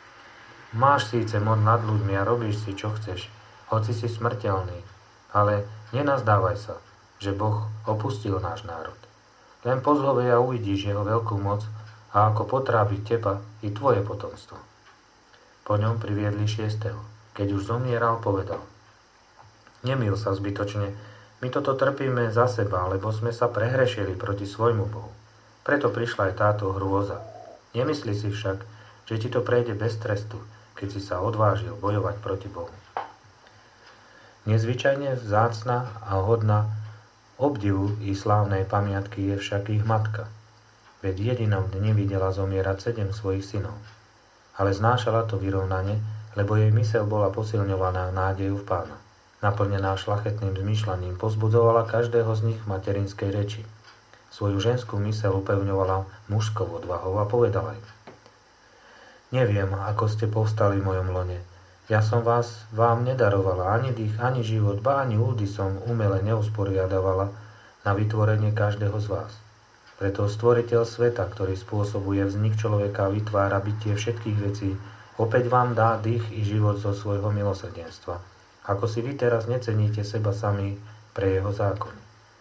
S1: Máš síce moc nad ľuďmi a robíš si, čo chceš, hoci si smrteľný, ale nenazdávaj sa, že Boh opustil náš národ. Len pozhovej a uvidíš jeho veľkú moc a ako potrábi teba i tvoje potomstvo. Po ňom priviedli šiesteho. Keď už zomieral, povedal: Nemýl sa zbytočne, my toto trpíme za seba, lebo sme sa prehrešili proti svojmu Bohu. Preto prišla aj táto hrôza. Nemyslí si však, že ti to prejde bez trestu, keď si sa odvážil bojovať proti Bohu. Nezvyčajne vzácna a hodná obdivu i slávnej pamiatky je však ich matka. Veď v jedinom dni videla zomierať sedem svojich synov. Ale znášala to vyrovnane, lebo jej myseľ bola posilňovaná nádejou v Pána. Naplnená šľachetným zmýšľaním pozbudzovala každého z nich v materinskej reči. Svoju ženskú myseľ upevňovala mužskou odvahou a povedala im: Neviem, ako ste povstali v mojom lone. Ja som vás vám nedarovala ani dých, ani život, ba ani údy som umele neusporiadavala na vytvorenie každého z vás. Preto stvoriteľ sveta, ktorý spôsobuje vznik človeka a vytvára bytie všetkých vecí, opäť vám dá dých i život zo svojho milosrdenstva. Ako si vy teraz neceníte seba sami pre jeho zákon.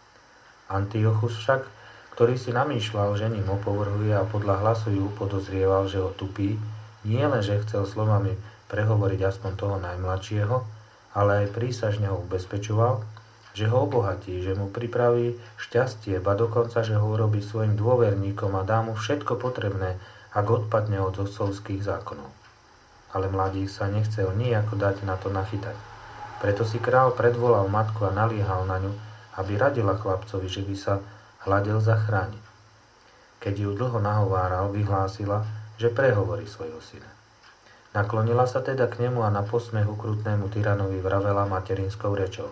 S1: Antiochus však, ktorý si namýšľal, že ním opovrhuje a podľa hlasu ju podozrieval, že ho tupí, nie len, že chcel slovami prehovoriť aspoň toho najmladšieho, ale aj prísažne ho ubezpečoval, že ho obohatí, že mu pripraví šťastie, ba dokonca, že ho urobí svojim dôverníkom a dá mu všetko potrebné, ak odpadne od otcovských zákonov. Ale mladík sa nechcel nijako dať na to nachytať. Preto si král predvolal matku a naliehal na ňu, aby radila chlapcovi, že by sa hľadel zachrániť. Keď ju dlho nahováral, vyhlásila, že prehovorí svojho syna. Naklonila sa teda k nemu a na posmech ukrutnému tyranovi vravela materinskou rečou: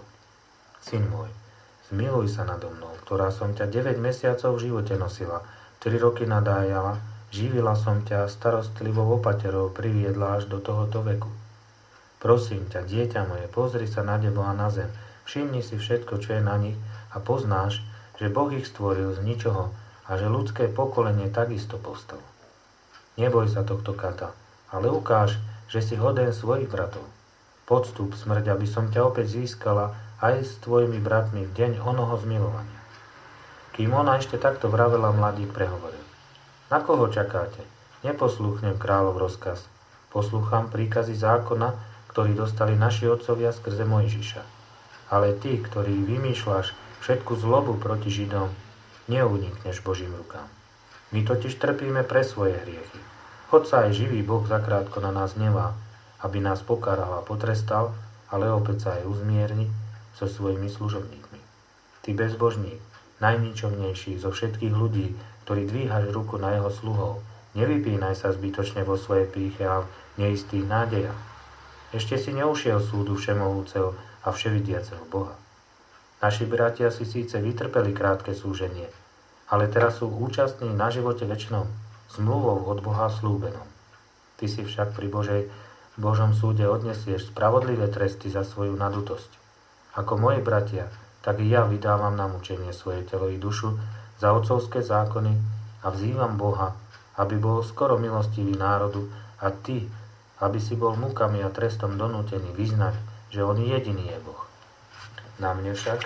S1: Syn môj, zmiluj sa nado mnou, ktorá som ťa deväť mesiacov v živote nosila, tri roky nadájala, živila som ťa starostlivou opaterou, priviedla až do tohoto veku. Prosím ťa, dieťa moje, pozri sa na nebo a na zem, všimni si všetko, čo je na nich a poznáš, že Boh ich stvoril z ničoho a že ľudské pokolenie takisto povstalo. Neboj sa tohto kata, ale ukáž, že si hoden svojich bratov. Podstup smrť, aby som ťa opäť získala aj s tvojimi bratmi v deň onoho zmilovania. Kým ona ešte takto vravela, mladík prehovoril: Na koho čakáte? Neposlúchnem kráľov rozkaz. Poslúcham príkazy zákona, ktorý dostali naši otcovia skrze Mojžiša. Ale ty, ktorý vymýšľaš všetku zlobu proti Židom, neunikneš Božím rukám. My totiž trpíme pre svoje hriechy. Hoď sa aj živý Boh zakrátko na nás nevá, aby nás pokáral a potrestal, ale opäť sa aj uzmierni so svojimi služobníkmi. Ty bezbožník, najničomnejší zo všetkých ľudí, ktorý dvíhaš ruku na jeho sluhov, nevypínaj sa zbytočne vo svojej pýche a neistých nádejach. Ešte si neušiel súdu všemohúceho a vševidiaceho Boha. Naši bratia si síce vytrpeli krátke súženie, ale teraz sú účastní na živote večnom, zmluvou od Boha slúbenom. Ty si však pri Božej, Božom súde odnesieš spravodlivé tresty za svoju nadutosť. Ako moji bratia, tak i ja vydávam na mučenie svoje telo i dušu za otcovské zákony a vzývam Boha, aby bol skoro milostivý národu a ty, aby si bol múkami a trestom donútený vyznať, že on jediný je Boh. Na mne však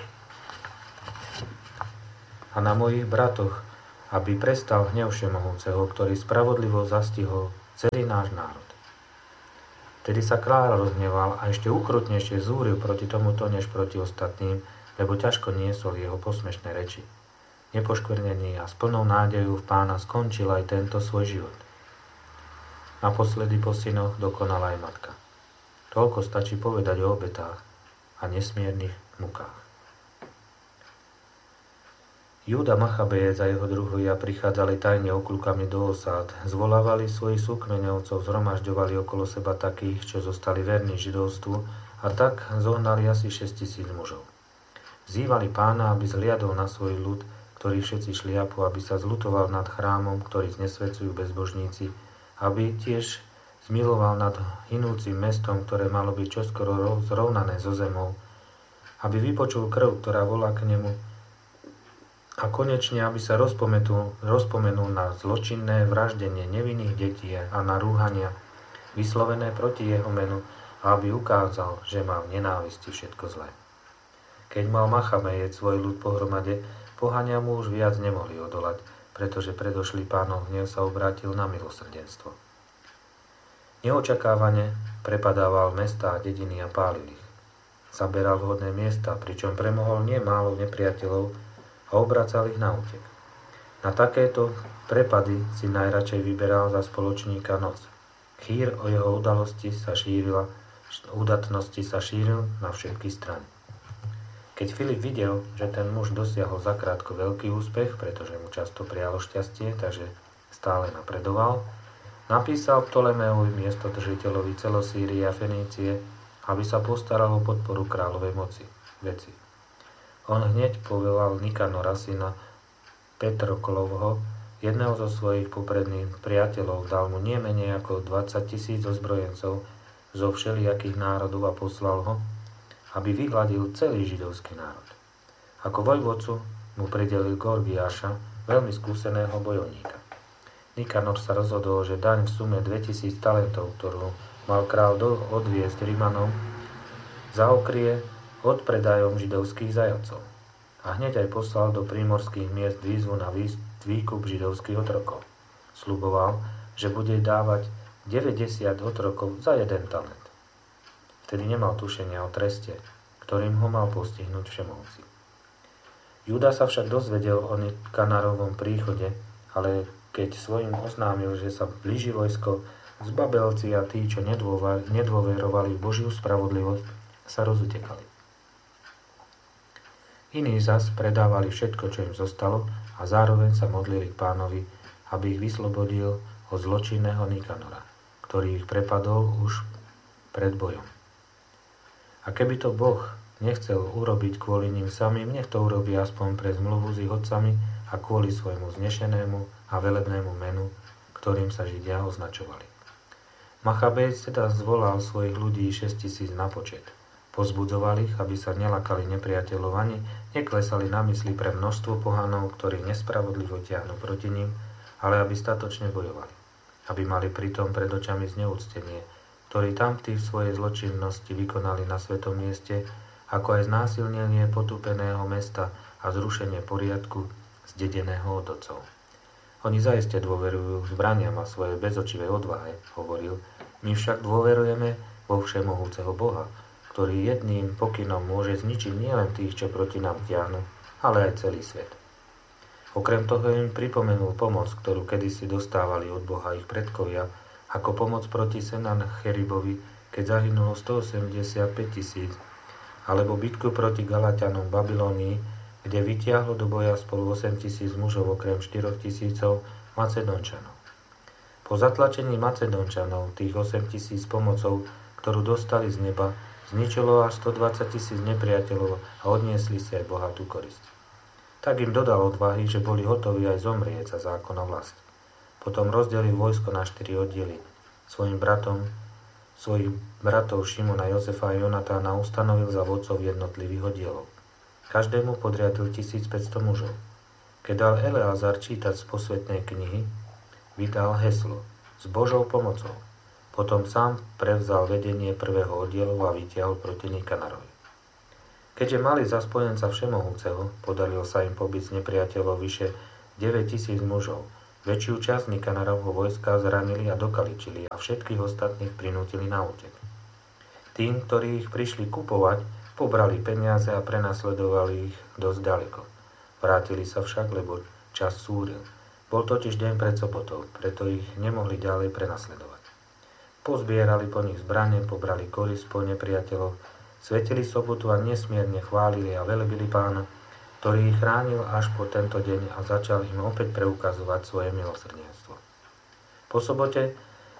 S1: a na mojich bratoch, aby prestal hnev Všemohúceho, ktorý spravodlivo zastihol celý náš národ. Tedy sa kráľ rozhneval a ešte ukrutnejšie zúril proti tomuto, než proti ostatným, lebo ťažko niesol jeho posmešné reči. Nepoškvrnený a s plnou nádejou v Pána skončil aj tento svoj život. Naposledy po synoch dokonala aj matka. Toľko stačí povedať o obetách a nesmiernych mukách. Júda Machabejec a jeho druhovia prichádzali tajne okľukami do osád, zvolávali svojich súkmeňovcov, zhromažďovali okolo seba takých, čo zostali verní židovstvu, a tak zohnali asi šesťtisíc mužov. Vzývali Pána, aby zliadol na svoj ľud, ktorý všetci šliapu, aby sa zľutoval nad chrámom, ktorý znesvedcujú bezbožníci, aby tiež zmiloval nad hynúcim mestom, ktoré malo byť čoskoro zrovnané so zemou, aby vypočul krv, ktorá volá k nemu, a konečne, aby sa rozpomenul, rozpomenul na zločinné vraždenie nevinných detí a na rúhania vyslovené proti jeho menu, a aby ukázal, že má v nenávisti všetko zlé. Keď mal Machabejec svoj ľud pohromade, pohania mu už viac nemohli odolať, pretože predošlý Pánov hnev sa obrátil na milosrdenstvo. Neočakávane prepadával mestá a dediny a pálil ich. Zaberal vhodné miesta, pričom premohol nemálo nepriateľov a obracal ich na útek. Na takéto prepady si najradšej vyberal za spoločníka noc. Chýr o jeho udalosti sa šírila, udatnosti sa šíril na všetky strany. Keď Filip videl, že ten muž dosiahol zakrátko veľký úspech, pretože mu často prialo šťastie, takže stále napredoval, napísal Ptolemeovi miestodržiteľovi celosýrie a Fenície, aby sa postaral o podporu kráľovej moci, veci. On hneď povolal Nikanora, syna Petroklovho, jedného zo svojich popredných priateľov, dal mu nie menej ako dvadsať tisíc ozbrojencov zo všelijakých národov a poslal ho, aby vyhladil celý židovský národ. Ako vojvodcu mu pridelil Gorgiáša, veľmi skúseného bojovníka. Nikanor sa rozhodol, že daň v sume dvetisíc talentov, ktorú mal kráľ odviesť Rimanom, zaokrie odpredajom židovských zajacov. A hneď aj poslal do prímorských miest výzvu na výkup židovských otrokov. Sľuboval, že bude dávať deväťdesiat otrokov za jeden talent. Vtedy nemal tušenia o treste, ktorým ho mal postihnúť Všemovci. Júda sa však dozvedel o Nikanarovom príchode, ale keď svojim oznámil, že sa blíži vojsko, zbabelci a tí, čo nedôverovali v Božiu spravodlivosť, sa rozutekali. Iní zas predávali všetko, čo im zostalo, a zároveň sa modlili k Pánovi, aby ich vyslobodil od zločinného Nikanora, ktorý ich prepadol už pred bojom. A keby to Boh nechcel urobiť kvôli ním samým, nech to urobí aspoň pre zmluvu s ich otcami a kvôli svojmu znešenému a velebnému menu, ktorým sa Židia označovali. Machabejec teda zvolal svojich ľudí šesťtisíc na počet. Pozbudzoval ich, aby sa nelakali nepriateľov ani neklesali na mysli pre množstvo pohanov, ktorí nespravodlivo ťahnu proti ním, ale aby statočne bojovali. Aby mali pritom pred očami zneúctenie, ktorí tamtí v svojej zločinnosti vykonali na svetom mieste, ako aj znásilnenie potúpeného mesta a zrušenie poriadku zdedeného od otcov. Oni zaiste dôverujú zbraniam a svojej bezočivej odvahe, hovoril, my však dôverujeme vo všemohúceho Boha, ktorý jedným pokynom môže zničiť nielen tých, čo proti nám tiahnu, ale aj celý svet. Okrem toho im pripomenul pomoc, ktorú kedysi dostávali od Boha ich predkovia, ako pomoc proti Senacheribovi, keď zahynulo stoosemdesiatpäť tisíc, alebo bitku proti Galatianom v Babylónii, kde vytiahlo do boja spolu osem tisíc mužov okrem štyroch tisícov Macedončanov. Po zatlačení Macedončanov tých osem tisíc pomocov, ktorú dostali z neba, zničilo až stodvadsať tisíc nepriateľov a odniesli si aj bohatú korisť. Tak im dodal odvahy, že boli hotoví aj zomrieť za zákona vlast. Potom rozdelil vojsko na štyri oddiely. Svojim bratom, svojich bratov Šimona, Jozefa a Jonatána ustanovil za vodcov jednotlivých oddielov. Každému podriadil tisícpäťsto mužov. Keď dal Eleazar čítať z posvetnej knihy, vydal heslo s Božou pomocou. Potom sám prevzal vedenie prvého oddielu a vytiahol proti Nikanorovi. Keďže mali za spojenca Všemohúceho, podarilo sa im pobiť z nepriateľov vyše deväťtisíc mužov. Väčšiu časť Nikanorovho vojska zranili a dokaličili a všetkých ostatných prinútili na útek. Tým, ktorí ich prišli kupovať, pobrali peniaze a prenasledovali ich dosť ďaleko. Vrátili sa však, lebo čas súril. Bol totiž deň pred sobotou, preto ich nemohli ďalej prenasledovať. Pozbierali po nich zbrane, pobrali korisť po nepriateľov, svetili sobotu a nesmierne chválili a velebili Pána, ktorý ich chránil až po tento deň a začal im opäť preukazovať svoje milosrdenstvo. Po sobote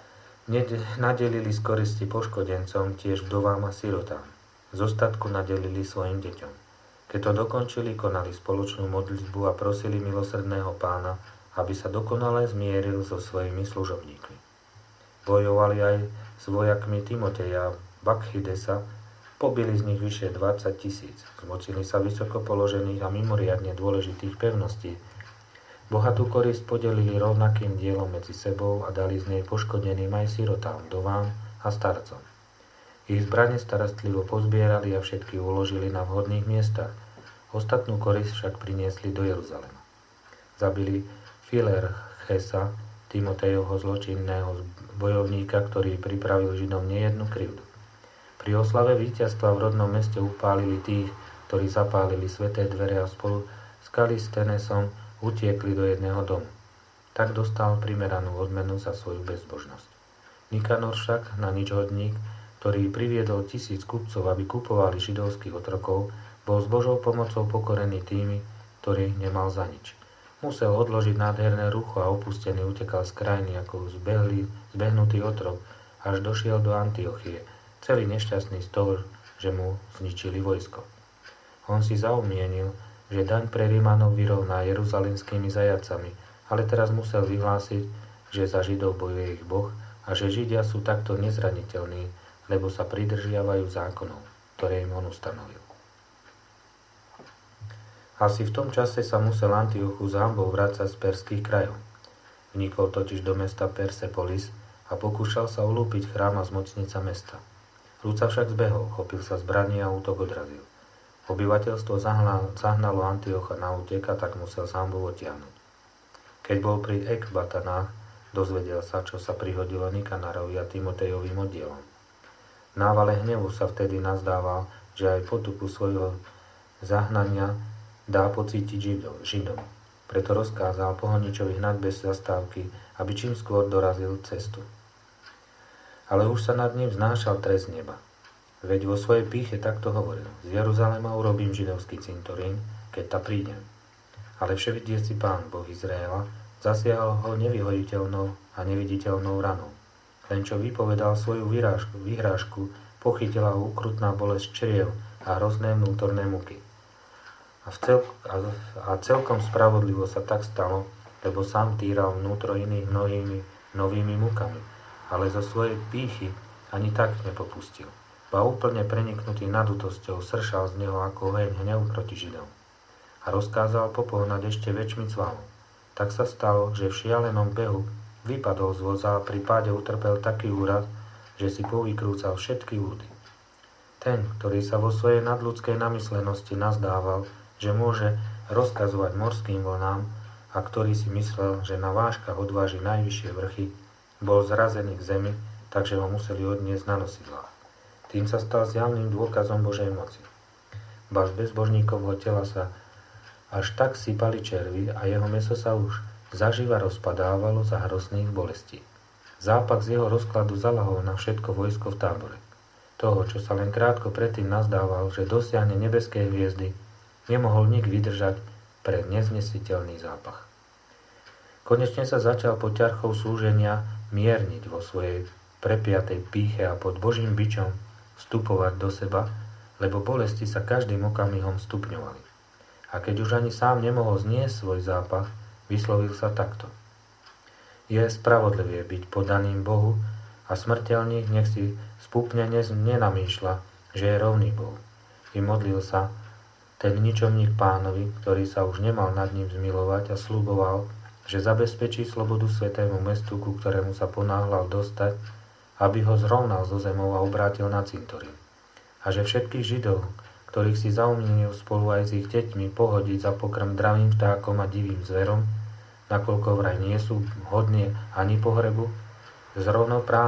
S1: nadelili z koristi poškodencom, tiež vdovám a sirotám. Z ostatku nadelili svojim deťom. Keď to dokončili, konali spoločnú modlitbu a prosili milosrdného Pána, aby sa dokonale zmieril so svojimi služobníkmi. Bojovali aj s vojakmi Timoteja a Bakchidesa, pobili z nich vyše dvadsať tisíc, zmocili sa vysoko položených a mimoriadne dôležitých pevností. Bohatú korisť podelili rovnakým dielom medzi sebou a dali z nej poškodeným aj sirotám, vdovám a starcom. Ich zbrane starostlivo pozbierali a všetky uložili na vhodných miestach. Ostatnú korisť však priniesli do Jeruzalema. Zabili Filerchesa, Timotejovho zločinného bojovníka, ktorý pripravil Židom nejednu krivdu. Pri oslave víťazstva v rodnom meste upálili tých, ktorí zapálili sväté dvere a spolu s Kalistenesom utiekli do jedného domu. Tak dostal primeranú odmenu za svoju bezbožnosť. Nikanor však, na ničhodník, ktorý priviedol tisíc kupcov, aby kupovali židovských otrokov, bol s Božou pomocou pokorený tými, ktorých nemal za nič. Musel odložiť nádherné rucho a opustený utekal z krajiny ako zbehlý, zbehnutý otrok, až došiel do Antiochie, celý nešťastný z toho, že mu zničili vojsko. On si zaumienil, že daň pre Rímanov vyrovná jeruzalemskými zajacami, ale teraz musel vyhlásiť, že za Židov bojuje ich Boh a že Židia sú takto nezraniteľní, lebo sa pridržiavajú zákonov, ktoré im on ustanovil. Asi v tom čase sa musel Antiochu s hanbou vrácať z perských krajov. Vnikol totiž do mesta Persepolis a pokúšal sa ulúpiť chrám a zmocnica mesta. Rúd sa však zbehol, chopil sa zbraní a útok odrazil. Obyvateľstvo zahnalo Antiocha na útek a tak musel s hanbou odtiahnuť. Keď bol pri Ekbatanách, dozvedel sa, čo sa prihodilo Nikanarovi a Timotejovým oddielom. V návale hnevu sa vtedy nazdával, že aj potupu svojho zahnania dá pocítiť Židom. Preto rozkázal pohoničovi hnať bez zastávky, aby čím skôr dorazil cestu. Ale už sa nad ním vznášal trest neba. Veď vo svojej pýche takto hovoril: z Jeruzalema urobím židovský cintorín, keď ta prídem. Ale vševidiaci Pán, Boh Izraela, zasiahol ho nevyhojiteľnou a neviditeľnou ranou. Len čo vypovedal svoju vyrážku, vyhrážku, pochytila ho ukrutná bolesť čriev a hrozné vnútorné muky. A, v cel, a, a celkom spravodlivo sa tak stalo, lebo sám týral vnútro iných mnohými novými mukami, ale zo svojej pýchy ani tak nepopustil. Ba úplne preniknutý nadutosťou sršal z neho ako oheň hnev proti Židom. A rozkázal popohnať ešte väčšmi cvalom. Tak sa stalo, že v šialenom behu vypadol z voza a pri páde utrpel taký úraz, že si povykrúcal všetky údy. Ten, ktorý sa vo svojej nadľudskej namyslenosti nazdával, že môže rozkazovať morským vlnám a ktorý si myslel, že na vážkach odváži najvyššie vrchy, bol zrazený k zemi, takže ho museli odniesť na nosidlách. Tým sa stal zjavným dôkazom Božej moci. Ba z bezbožníkovho tela sa až tak sypali červy a jeho mäso sa už zaživa rozpadávalo za hrozných bolestí. Zápach z jeho rozkladu zalahol na všetko vojsko v tábore. Toho, čo sa len krátko predtým nazdával, že dosiahne nebeské hviezdy, nemohol nik vydržať pre neznesiteľný zápach. Konečne sa začal pod ťarchou súženia mierniť vo svojej prepiatej pýche a pod Božím bičom vstupovať do seba, lebo bolesti sa každým okamihom stupňovali. A keď už ani sám nemohol zniesť svoj zápach, vyslovil sa takto: je spravodlivé byť podaným Bohu a smrteľník nech si spúpne nenamýšľa, že je rovný Bohu. I modlil sa ten ničomník Pánovi, ktorý sa už nemal nad ním zmilovať, a sľuboval, že zabezpečí slobodu svätému mestu, ku ktorému sa ponáhľal dostať, a aby ho zrovnal zo zemou a obrátil na cintorín. A že všetkých Židov, ktorých si zaumienil spolu aj s ich deťmi pohodiť za pokrm dravým vtákom a divým zverom, nakoľko vraj nie sú hodní ani pohrebu, zrovnoprávne